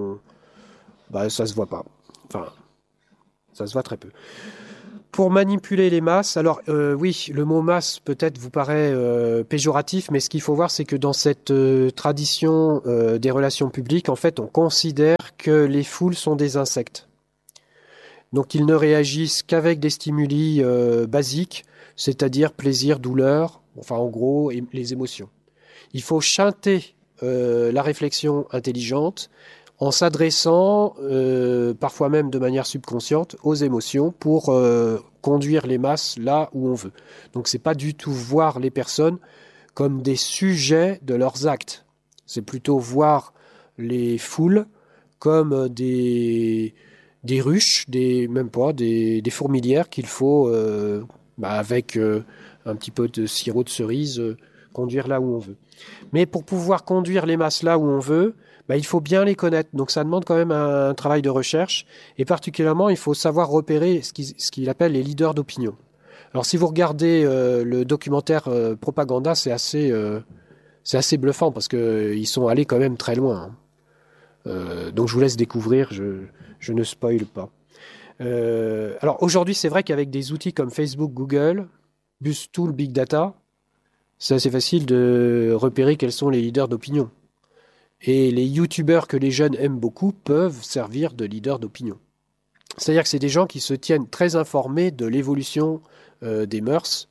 ça se voit pas. Enfin, ça se voit très peu. Pour manipuler les masses, alors oui, le mot masse peut-être vous paraît péjoratif, mais ce qu'il faut voir, c'est que dans cette tradition des relations publiques, en fait, on considère que les foules sont des insectes. Donc ils ne réagissent qu'avec des stimuli basiques, c'est-à-dire plaisir, douleur, enfin en gros, les émotions. Il faut chanter la réflexion intelligente en s'adressant, parfois même de manière subconsciente, aux émotions pour conduire les masses là où on veut. Donc c'est pas du tout voir les personnes comme des sujets de leurs actes. C'est plutôt voir les foules comme des ruches, même pas, des fourmilières qu'il faut, avec un petit peu de sirop de cerise, conduire là où on veut. Mais pour pouvoir conduire les masses là où on veut, il faut bien les connaître. Donc ça demande quand même un travail de recherche. Et particulièrement, il faut savoir repérer ce qu'il appelle les leaders d'opinion. Alors si vous regardez le documentaire Propaganda, c'est assez bluffant parce qu'ils sont allés quand même très loin. Donc je vous laisse découvrir, je ne spoil pas. Alors aujourd'hui, c'est vrai qu'avec des outils comme Facebook, Google, plus tout le big data, c'est assez facile de repérer quels sont les leaders d'opinion. Et les youtubeurs que les jeunes aiment beaucoup peuvent servir de leaders d'opinion. C'est-à-dire que c'est des gens qui se tiennent très informés de l'évolution des mœurs.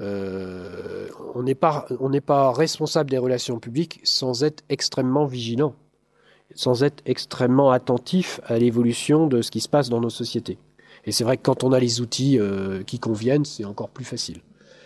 On n'est pas responsable des relations publiques sans être extrêmement vigilant, sans être extrêmement attentif à l'évolution de ce qui se passe dans nos sociétés. Et c'est vrai que quand on a les outils qui conviennent, c'est encore plus facile.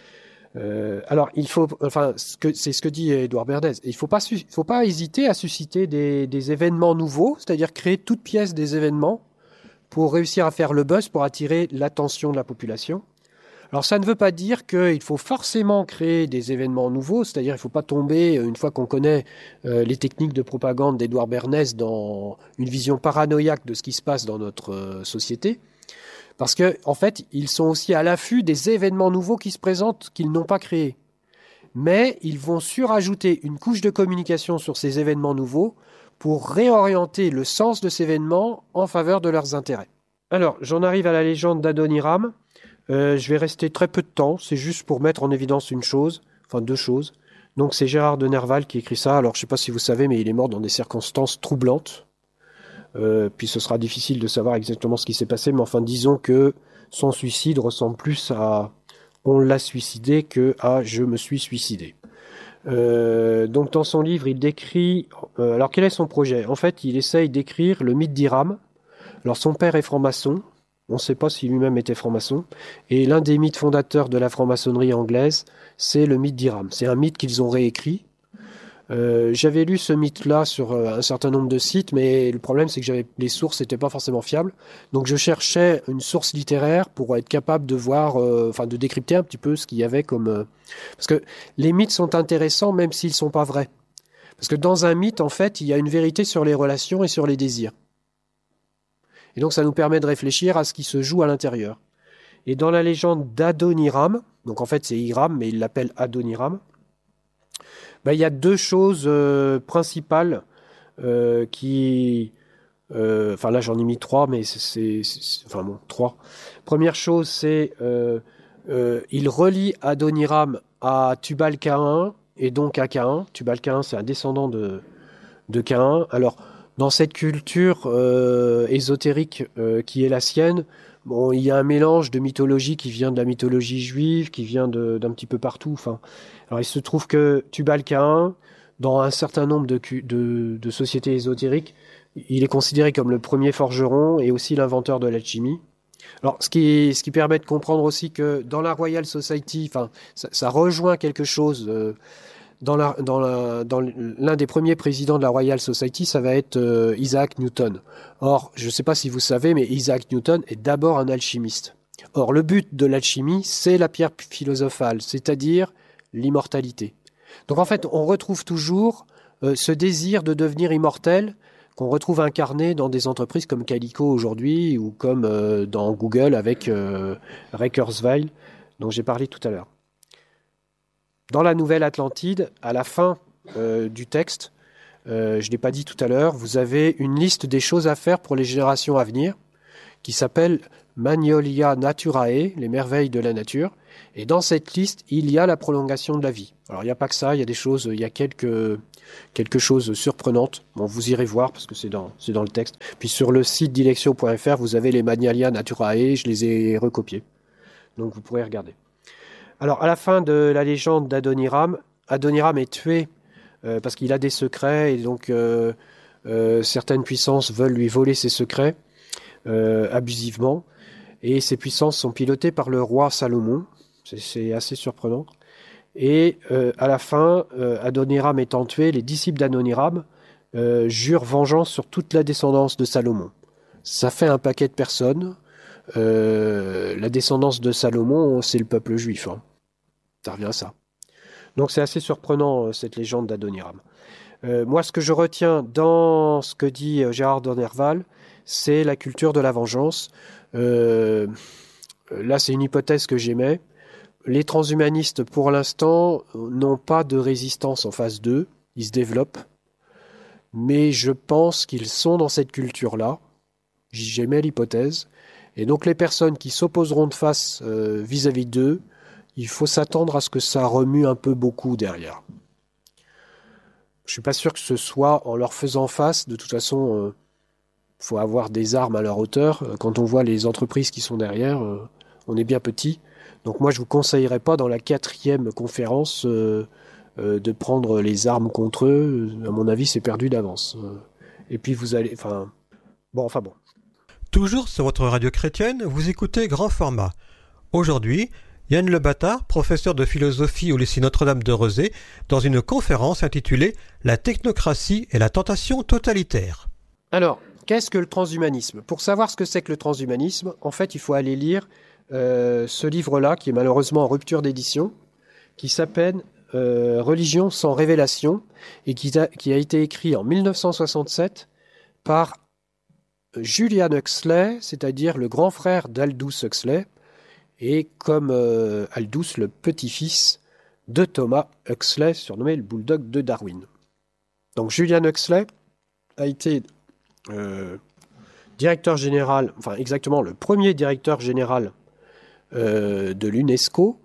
Alors, c'est ce que dit Édouard Bernès. Il faut pas hésiter à susciter des événements nouveaux, c'est-à-dire créer toute pièce des événements pour réussir à faire le buzz, pour attirer l'attention de la population. Alors, ça ne veut pas dire qu'il faut forcément créer des événements nouveaux, c'est-à-dire il ne faut pas tomber, une fois qu'on connaît les techniques de propagande d'Édouard Bernès, dans une vision paranoïaque de ce qui se passe dans notre société. Parce qu'en fait, ils sont aussi à l'affût des événements nouveaux qui se présentent, qu'ils n'ont pas créés. Mais ils vont surajouter une couche de communication sur ces événements nouveaux pour réorienter le sens de ces événements en faveur de leurs intérêts. Alors, j'en arrive à la légende d'Adoniram. Je vais rester très peu de temps, c'est juste pour mettre en évidence deux choses. Donc c'est Gérard de Nerval qui écrit ça. Alors je ne sais pas si vous savez, mais il est mort dans des circonstances troublantes. Puis ce sera difficile de savoir exactement ce qui s'est passé, mais enfin disons que son suicide ressemble plus à « on l'a suicidé » que à « je me suis suicidé ». Donc dans son livre, il décrit... alors quel est son projet? En fait, il essaye d'écrire le mythe d'Hiram. Alors son père est franc-maçon, on ne sait pas si lui-même était franc-maçon, et l'un des mythes fondateurs de la franc-maçonnerie anglaise, c'est le mythe d'Hiram. C'est un mythe qu'ils ont réécrit. J'avais lu ce mythe-là sur un certain nombre de sites, mais le problème c'est que les sources n'étaient pas forcément fiables. Donc je cherchais une source littéraire pour être capable de voir, de décrypter un petit peu ce qu'il y avait comme... Parce que les mythes sont intéressants même s'ils ne sont pas vrais. Parce que dans un mythe, en fait, il y a une vérité sur les relations et sur les désirs. Et donc ça nous permet de réfléchir à ce qui se joue à l'intérieur. Et dans la légende d'Adoniram, donc en fait c'est Hiram, mais il l'appelle Adoniram, il y a deux choses principales qui... là j'en ai mis trois, mais trois. Première chose, c'est il relie Adoniram à Tubal-Caïn et donc à Caïn. Tubal-Caïn, c'est un descendant de Caïn. Alors, dans cette culture ésotérique qui est la sienne, il y a un mélange de mythologie qui vient de la mythologie juive, qui vient d'un petit peu partout. Alors il se trouve que Tubal-Caïn, dans un certain nombre de sociétés ésotériques, il est considéré comme le premier forgeron et aussi l'inventeur de l'alchimie. Alors ce qui permet de comprendre aussi que dans la Royal Society, ça rejoint quelque chose. Dans l'un des premiers présidents de la Royal Society, ça va être Isaac Newton. Or, je ne sais pas si vous savez, mais Isaac Newton est d'abord un alchimiste. Or, le but de l'alchimie, c'est la pierre philosophale, c'est-à-dire l'immortalité. Donc en fait, on retrouve toujours ce désir de devenir immortel qu'on retrouve incarné dans des entreprises comme Calico aujourd'hui ou comme dans Google avec Ray Kurzweil, dont j'ai parlé tout à l'heure. Dans la Nouvelle Atlantide, à la fin du texte, je ne l'ai pas dit tout à l'heure, vous avez une liste des choses à faire pour les générations à venir qui s'appelle Magnolia Naturae, les merveilles de la nature. Et dans cette liste, il y a la prolongation de la vie. Alors il n'y a pas que ça, il y a quelques choses surprenantes. Bon, vous irez voir parce que c'est dans le texte. Puis sur le site dilexio.fr, vous avez les Magnolia Naturae, je les ai recopiés. Donc vous pourrez regarder. Alors, à la fin de la légende d'Adoniram, Adoniram est tué parce qu'il a des secrets et donc certaines puissances veulent lui voler ses secrets abusivement. Et ces puissances sont pilotées par le roi Salomon. C'est assez surprenant. Et à la fin, Adoniram étant tué, les disciples d'Adoniram jurent vengeance sur toute la descendance de Salomon. Ça fait un paquet de personnes. La descendance de Salomon, c'est le peuple juif. Hein. Ça revient à ça. Donc c'est assez surprenant, cette légende d'Adoniram. Moi, ce que je retiens dans ce que dit Gérard de Nerval, c'est la culture de la vengeance. Là, c'est une hypothèse que j'émets. Les transhumanistes, pour l'instant, n'ont pas de résistance en face d'eux. Ils se développent. Mais je pense qu'ils sont dans cette culture-là. J'émets l'hypothèse. Et donc, les personnes qui s'opposeront de face vis-à-vis d'eux, il faut s'attendre à ce que ça remue un peu beaucoup derrière. Je ne suis pas sûr que ce soit en leur faisant face. De toute façon, faut avoir des armes à leur hauteur. Quand on voit les entreprises qui sont derrière, on est bien petit. Donc moi, je ne vous conseillerais pas dans la 4e conférence de prendre les armes contre eux. À mon avis, c'est perdu d'avance. Et puis vous allez... Bon. Toujours sur votre radio chrétienne, vous écoutez Grand Format. Aujourd'hui, Yann Le Bâtard, professeur de philosophie au lycée Notre-Dame de Rezé, dans une conférence intitulée « La technocratie et la tentation totalitaire ». Alors, qu'est-ce que le transhumanisme ? Pour savoir ce que c'est que le transhumanisme, en fait, il faut aller lire ce livre-là, qui est malheureusement en rupture d'édition, qui s'appelle « Religion sans révélation » et qui a été écrit en 1967 par Julian Huxley, c'est-à-dire le grand frère d'Aldous Huxley, et comme Aldous, le petit-fils de Thomas Huxley, surnommé le bulldog de Darwin. Donc Julian Huxley a été directeur général, enfin exactement le premier directeur général de l'UNESCO.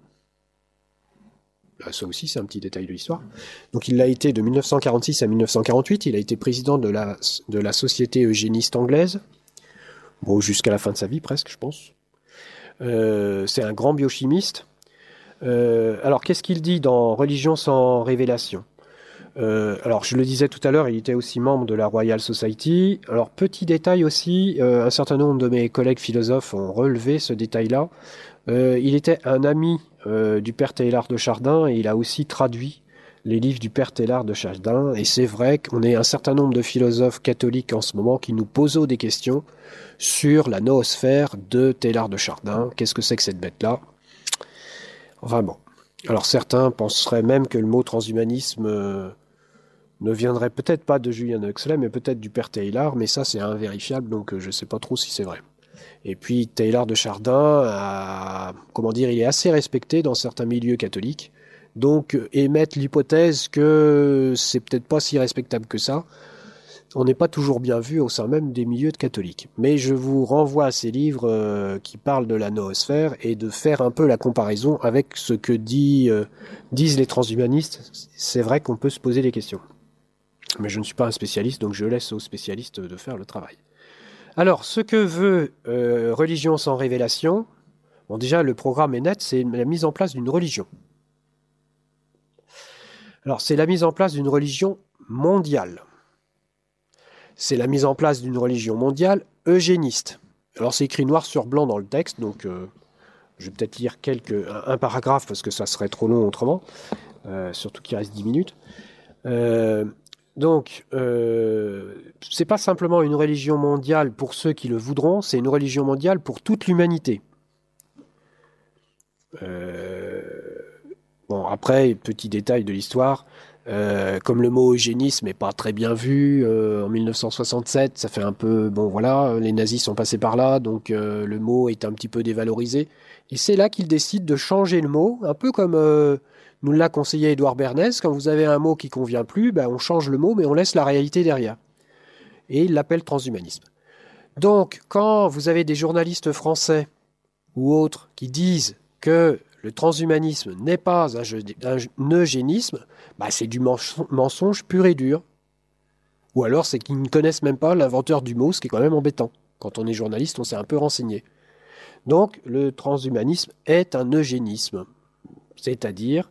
Ça aussi, c'est un petit détail de l'histoire. Donc il l'a été de 1946 à 1948. Il a été président de la Société eugéniste anglaise. Bon, jusqu'à la fin de sa vie, presque, je pense. C'est un grand biochimiste. Alors, qu'est-ce qu'il dit dans Religion sans révélation ? Alors, je le disais tout à l'heure, il était aussi membre de la Royal Society. Alors, petit détail aussi, un certain nombre de mes collègues philosophes ont relevé ce détail-là. Il était un ami du père Teilhard de Chardin et il a aussi traduit les livres du père Teilhard de Chardin. Et c'est vrai qu'on est un certain nombre de philosophes catholiques en ce moment qui nous posent des questions sur la noosphère de Teilhard de Chardin. Qu'est-ce que c'est que cette bête-là ? Enfin bon. Alors certains penseraient même que le mot transhumanisme ne viendrait peut-être pas de Julian Huxley, mais peut-être du père Teilhard, mais ça c'est invérifiable, donc je ne sais pas trop si c'est vrai. Et puis Teilhard de Chardin, il est assez respecté dans certains milieux catholiques, donc émettre l'hypothèse que c'est peut-être pas si respectable que ça, on n'est pas toujours bien vu au sein même des milieux catholiques. Mais je vous renvoie à ces livres qui parlent de la noosphère et de faire un peu la comparaison avec ce que disent les transhumanistes. C'est vrai qu'on peut se poser des questions. Mais je ne suis pas un spécialiste, donc je laisse aux spécialistes de faire le travail. Alors, ce que veut Religion sans révélation, bon déjà le programme est net, c'est la mise en place d'une religion. Alors, c'est la mise en place d'une religion mondiale. C'est la mise en place d'une religion mondiale eugéniste. Alors c'est écrit noir sur blanc dans le texte, donc je vais peut-être lire un paragraphe parce que ça serait trop long autrement, surtout qu'il reste 10 minutes. C'est pas simplement une religion mondiale pour ceux qui le voudront, c'est une religion mondiale pour toute l'humanité. Bon, après, petit détail de l'histoire, comme le mot eugénisme n'est pas très bien vu, en 1967, ça fait un peu... Bon voilà, les nazis sont passés par là, donc le mot est un petit peu dévalorisé. Et c'est là qu'ils décident de changer le mot, un peu comme nous l'a conseillé Édouard Bernays, quand vous avez un mot qui ne convient plus, on change le mot, mais on laisse la réalité derrière. Et il l'appelle transhumanisme. Donc, quand vous avez des journalistes français ou autres qui disent que le transhumanisme n'est pas un eugénisme, c'est du mensonge pur et dur. Ou alors c'est qu'ils ne connaissent même pas l'inventeur du mot, ce qui est quand même embêtant. Quand on est journaliste, on s'est un peu renseigné. Donc le transhumanisme est un eugénisme. C'est-à-dire,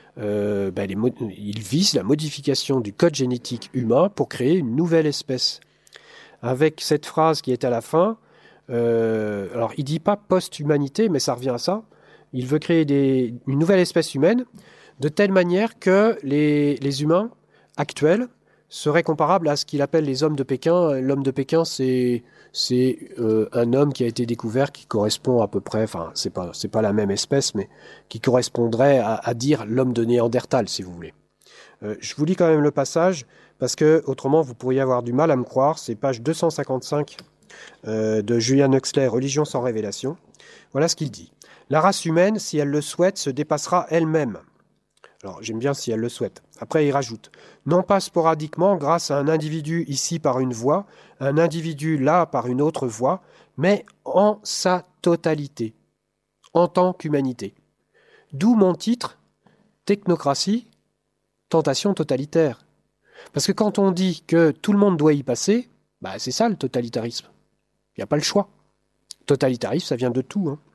il vise la modification du code génétique humain pour créer une nouvelle espèce. Avec cette phrase qui est à la fin, alors il ne dit pas post-humanité, mais ça revient à ça. Il veut créer une nouvelle espèce humaine de telle manière que les humains actuels seraient comparables à ce qu'il appelle les hommes de Pékin. L'homme de Pékin, c'est un homme qui a été découvert qui correspond à peu près, enfin c'est pas la même espèce, mais qui correspondrait à dire l'homme de Néandertal, si vous voulez. Je vous lis quand même le passage, parce que autrement vous pourriez avoir du mal à me croire. C'est page 255 de Julian Huxley, Religion sans révélation. Voilà ce qu'il dit. La race humaine, si elle le souhaite, se dépassera elle-même. Alors, j'aime bien si elle le souhaite. Après, il rajoute, non pas sporadiquement grâce à un individu ici par une voie, un individu là par une autre voie, mais en sa totalité, en tant qu'humanité. D'où mon titre, Technocratie, tentation totalitaire. Parce que quand on dit que tout le monde doit y passer, bah c'est ça le totalitarisme. Il n'y a pas le choix. Totalitarisme, ça vient de tout. Hein.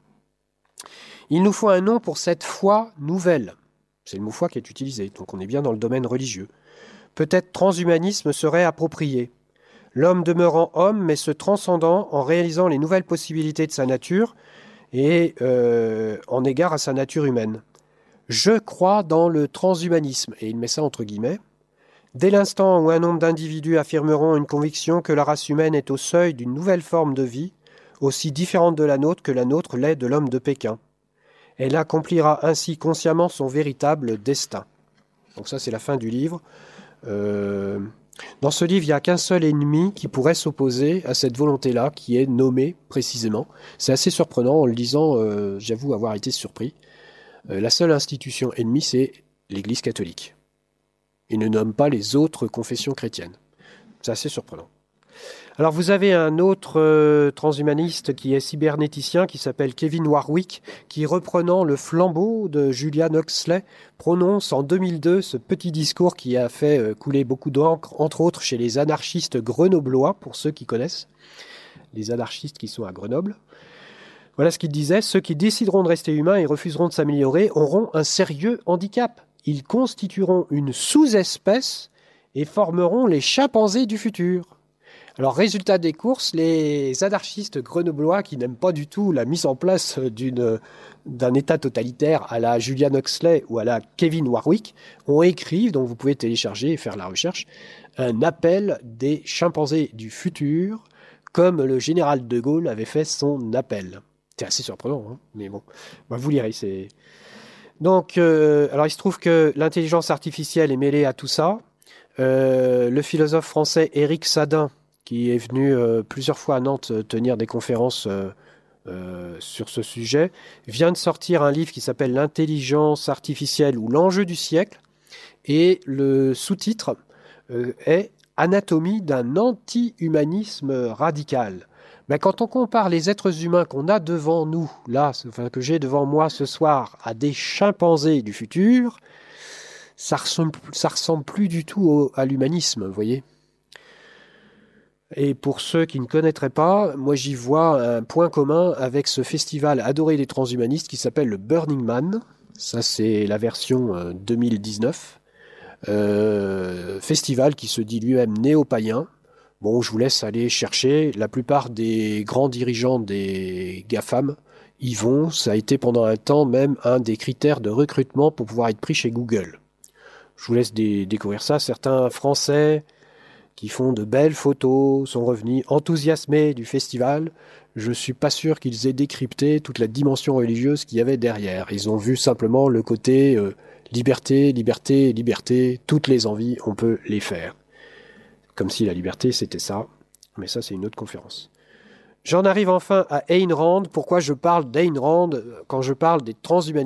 Il nous faut un nom pour cette foi nouvelle. C'est le mot foi qui est utilisé, donc on est bien dans le domaine religieux. Peut-être transhumanisme serait approprié. L'homme demeurant homme, mais se transcendant en réalisant les nouvelles possibilités de sa nature et en égard à sa nature humaine. Je crois dans le transhumanisme, et il met ça entre guillemets. Dès l'instant où un nombre d'individus affirmeront une conviction que la race humaine est au seuil d'une nouvelle forme de vie, aussi différente de la nôtre que la nôtre l'est de l'homme de Pékin. Elle accomplira ainsi consciemment son véritable destin. Donc ça, c'est la fin du livre. Dans ce livre, il n'y a qu'un seul ennemi qui pourrait s'opposer à cette volonté-là, qui est nommé précisément. C'est assez surprenant. En le lisant, j'avoue avoir été surpris. La seule institution ennemie, c'est l'Église catholique. Il ne nomme pas les autres confessions chrétiennes. C'est assez surprenant. Alors vous avez un autre transhumaniste qui est cybernéticien qui s'appelle Kevin Warwick, qui, reprenant le flambeau de Julian Huxley, prononce en 2002 ce petit discours qui a fait couler beaucoup d'encre, entre autres chez les anarchistes grenoblois, pour ceux qui connaissent, les anarchistes qui sont à Grenoble. Voilà ce qu'il disait: ceux qui décideront de rester humains et refuseront de s'améliorer auront un sérieux handicap. Ils constitueront une sous-espèce et formeront les chimpanzés du futur. Alors, résultat des courses, les anarchistes grenoblois qui n'aiment pas du tout la mise en place d'un État totalitaire à la Julian Huxley ou à la Kevin Warwick ont écrit, donc vous pouvez télécharger et faire la recherche, un appel des chimpanzés du futur, comme le général de Gaulle avait fait son appel. C'est assez surprenant, hein, mais bon, vous lirez. Donc, alors il se trouve que l'intelligence artificielle est mêlée à tout ça. Le philosophe français Éric Sadin, qui est venu plusieurs fois à Nantes tenir des conférences sur ce sujet, vient de sortir un livre qui s'appelle L'intelligence artificielle ou l'enjeu du siècle, et le sous-titre est Anatomie d'un anti-humanisme radical. Mais quand on compare les êtres humains qu'on a devant nous, là, enfin, que j'ai devant moi ce soir, à des chimpanzés du futur, ça ressemble plus du tout à l'humanisme, vous voyez. Et pour ceux qui ne connaîtraient pas, moi j'y vois un point commun avec ce festival adoré des transhumanistes qui s'appelle le Burning Man. Ça, c'est la version 2019. Festival qui se dit lui-même néo-païen. Bon, je vous laisse aller chercher. La plupart des grands dirigeants des GAFAM y vont. Ça a été pendant un temps même un des critères de recrutement pour pouvoir être pris chez Google. Je vous laisse découvrir ça. Certains Français qui font de belles photos sont revenus enthousiasmés du festival. Je suis pas sûr qu'ils aient décrypté toute la dimension religieuse qu'il y avait derrière. Ils ont vu simplement le côté liberté, liberté, liberté. Toutes les envies, on peut les faire. Comme si la liberté, c'était ça. Mais ça, c'est une autre conférence. J'en arrive enfin à Ayn Rand. Pourquoi je parle d'Ayn Rand quand je parle des transhumanistes ?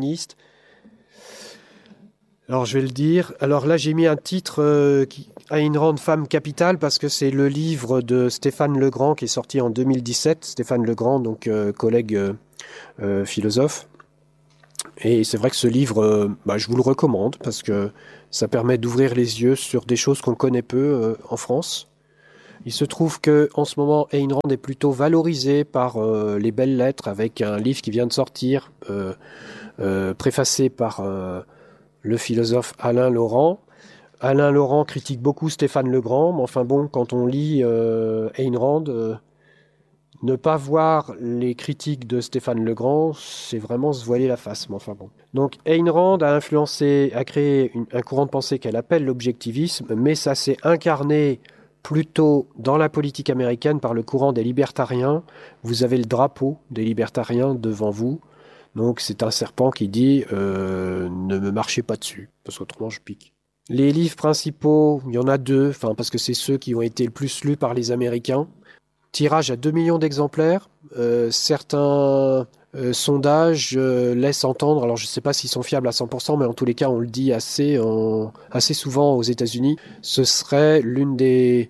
Alors, je vais le dire. Alors là, j'ai mis un titre Ayn Rand, Femme capitale, parce que c'est le livre de Stéphane Legrand qui est sorti en 2017. Stéphane Legrand, donc collègue philosophe. Et c'est vrai que ce livre, je vous le recommande parce que ça permet d'ouvrir les yeux sur des choses qu'on connaît peu en France. Il se trouve que en ce moment, Ayn Rand est plutôt valorisé par les belles lettres avec un livre qui vient de sortir, préfacé par le philosophe Alain Laurent. Alain Laurent critique beaucoup Stéphane Legrand, mais enfin bon, quand on lit Ayn Rand, Ne pas voir les critiques de Stéphane Legrand, c'est vraiment se voiler la face. Mais enfin bon. Donc Ayn Rand a créé un courant de pensée qu'elle appelle l'objectivisme, mais ça s'est incarné plutôt dans la politique américaine par le courant des libertariens. Vous avez le drapeau des libertariens devant vous. Donc c'est un serpent qui dit ne me marchez pas dessus, parce qu'autrement je pique. Les livres principaux, il y en a 2, parce que c'est ceux qui ont été le plus lus par les Américains. Tirage à 2 millions d'exemplaires. Certains sondages laissent entendre, alors je ne sais pas s'ils sont fiables à 100%, mais en tous les cas on le dit assez souvent aux États-Unis, ce serait l'une des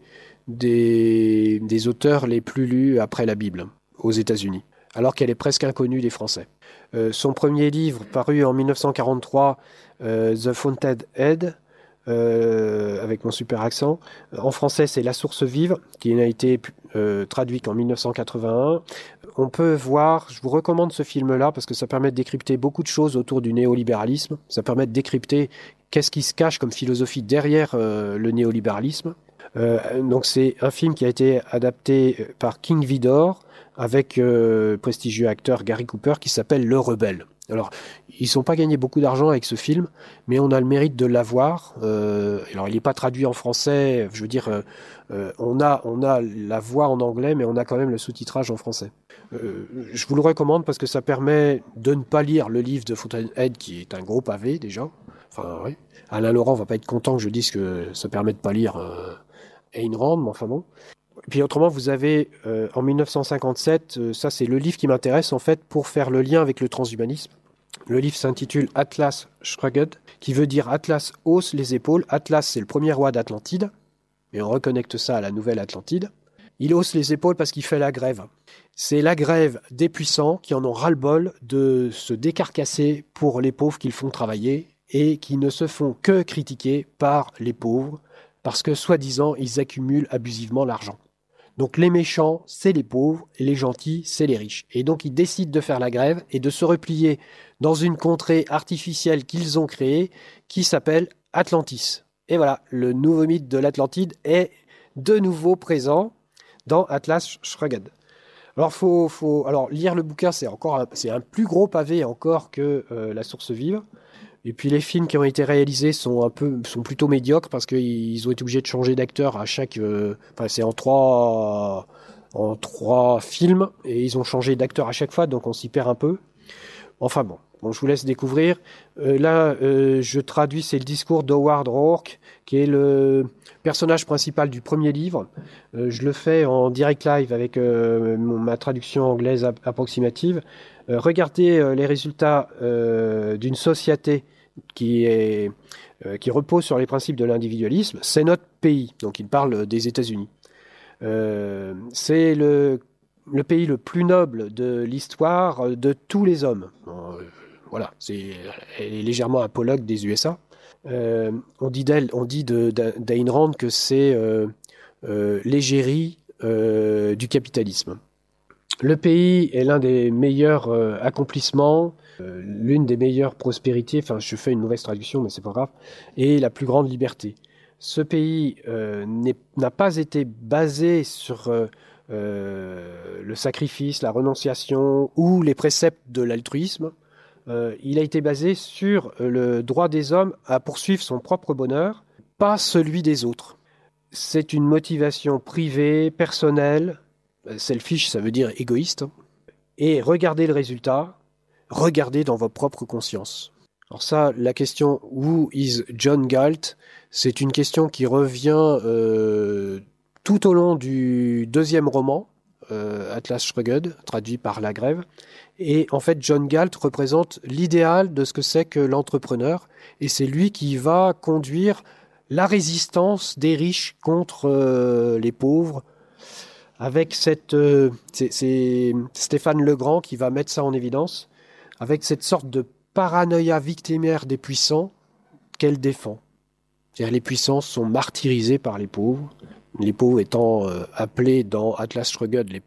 auteurs les plus lus après la Bible aux États-Unis, alors qu'elle est presque inconnue des Français. Son premier livre, paru en 1943, The Fountainhead, avec mon super accent. En français, c'est La Source Vive, qui n'a été traduit qu'en 1981. On peut voir, je vous recommande ce film-là, parce que ça permet de décrypter beaucoup de choses autour du néolibéralisme. Ça permet de décrypter qu'est-ce qui se cache comme philosophie derrière le néolibéralisme. Donc c'est un film qui a été adapté par King Vidor, avec prestigieux acteur Gary Cooper, qui s'appelle Le Rebelle. Alors, ils n'ont pas gagné beaucoup d'argent avec ce film, mais on a le mérite de l'avoir. Alors, il n'est pas traduit en français, je veux dire, on a la voix en anglais, mais on a quand même le sous-titrage en français. Je vous le recommande parce que ça permet de ne pas lire le livre de Fountainhead, qui est un gros pavé, déjà. Enfin, oui. Alain Laurent va pas être content que je dise que ça permet de pas lire Ayn Rand, mais enfin bon. Et puis autrement, vous avez en 1957, ça c'est le livre qui m'intéresse en fait pour faire le lien avec le transhumanisme. Le livre s'intitule Atlas Shrugged, qui veut dire Atlas hausse les épaules. Atlas, c'est le premier roi d'Atlantide, et on reconnecte ça à la nouvelle Atlantide. Il hausse les épaules parce qu'il fait la grève. C'est la grève des puissants qui en ont ras-le-bol de se décarcasser pour les pauvres qu'ils font travailler et qui ne se font que critiquer par les pauvres parce que, soi-disant, ils accumulent abusivement l'argent. Donc les méchants, c'est les pauvres, et les gentils, c'est les riches. Et donc ils décident de faire la grève et de se replier dans une contrée artificielle qu'ils ont créée, qui s'appelle Atlantis. Et voilà, le nouveau mythe de l'Atlantide est de nouveau présent dans Atlas Shrugged. Alors lire le bouquin, c'est un plus gros pavé encore que La Source Vive. Et puis les films qui ont été réalisés sont plutôt médiocres parce qu'ils ont été obligés de changer d'acteur à chaque. C'est en trois films et ils ont changé d'acteur à chaque fois, donc on s'y perd un peu. Enfin bon, je vous laisse découvrir. Je traduis, c'est le discours d'Howard Rourke, qui est le personnage principal du premier livre. Je le fais en direct live avec ma traduction anglaise approximative. Regardez les résultats d'une société qui repose sur les principes de l'individualisme. C'est notre pays, donc il parle des États-Unis. C'est le pays le plus noble de l'histoire de tous les hommes. Voilà, elle est légèrement apologue des USA. On dit d'Ayn Rand que c'est l'égérie du capitalisme. Le pays est l'un des meilleurs accomplissements, l'une des meilleures prospérités, je fais une mauvaise traduction mais c'est pas grave, et la plus grande liberté. Ce pays n'a pas été basé sur le sacrifice, la renonciation ou les préceptes de l'altruisme. Il a été basé sur le droit des hommes à poursuivre son propre bonheur, pas celui des autres. C'est une motivation privée, personnelle. Selfish, ça veut dire égoïste. Et regardez le résultat, regardez dans votre propre conscience. Alors ça, la question « Who is John Galt ?» c'est une question qui revient tout au long du deuxième roman, Atlas Shrugged, traduit par La Grève. Et en fait, John Galt représente l'idéal de ce que c'est que l'entrepreneur. Et c'est lui qui va conduire la résistance des riches contre les pauvres. Avec c'est Stéphane Legrand qui va mettre ça en évidence, avec cette sorte de paranoïa victimaire des puissants qu'elle défend. C'est-à-dire les puissants sont martyrisés par les pauvres étant appelés dans Atlas Shrugged les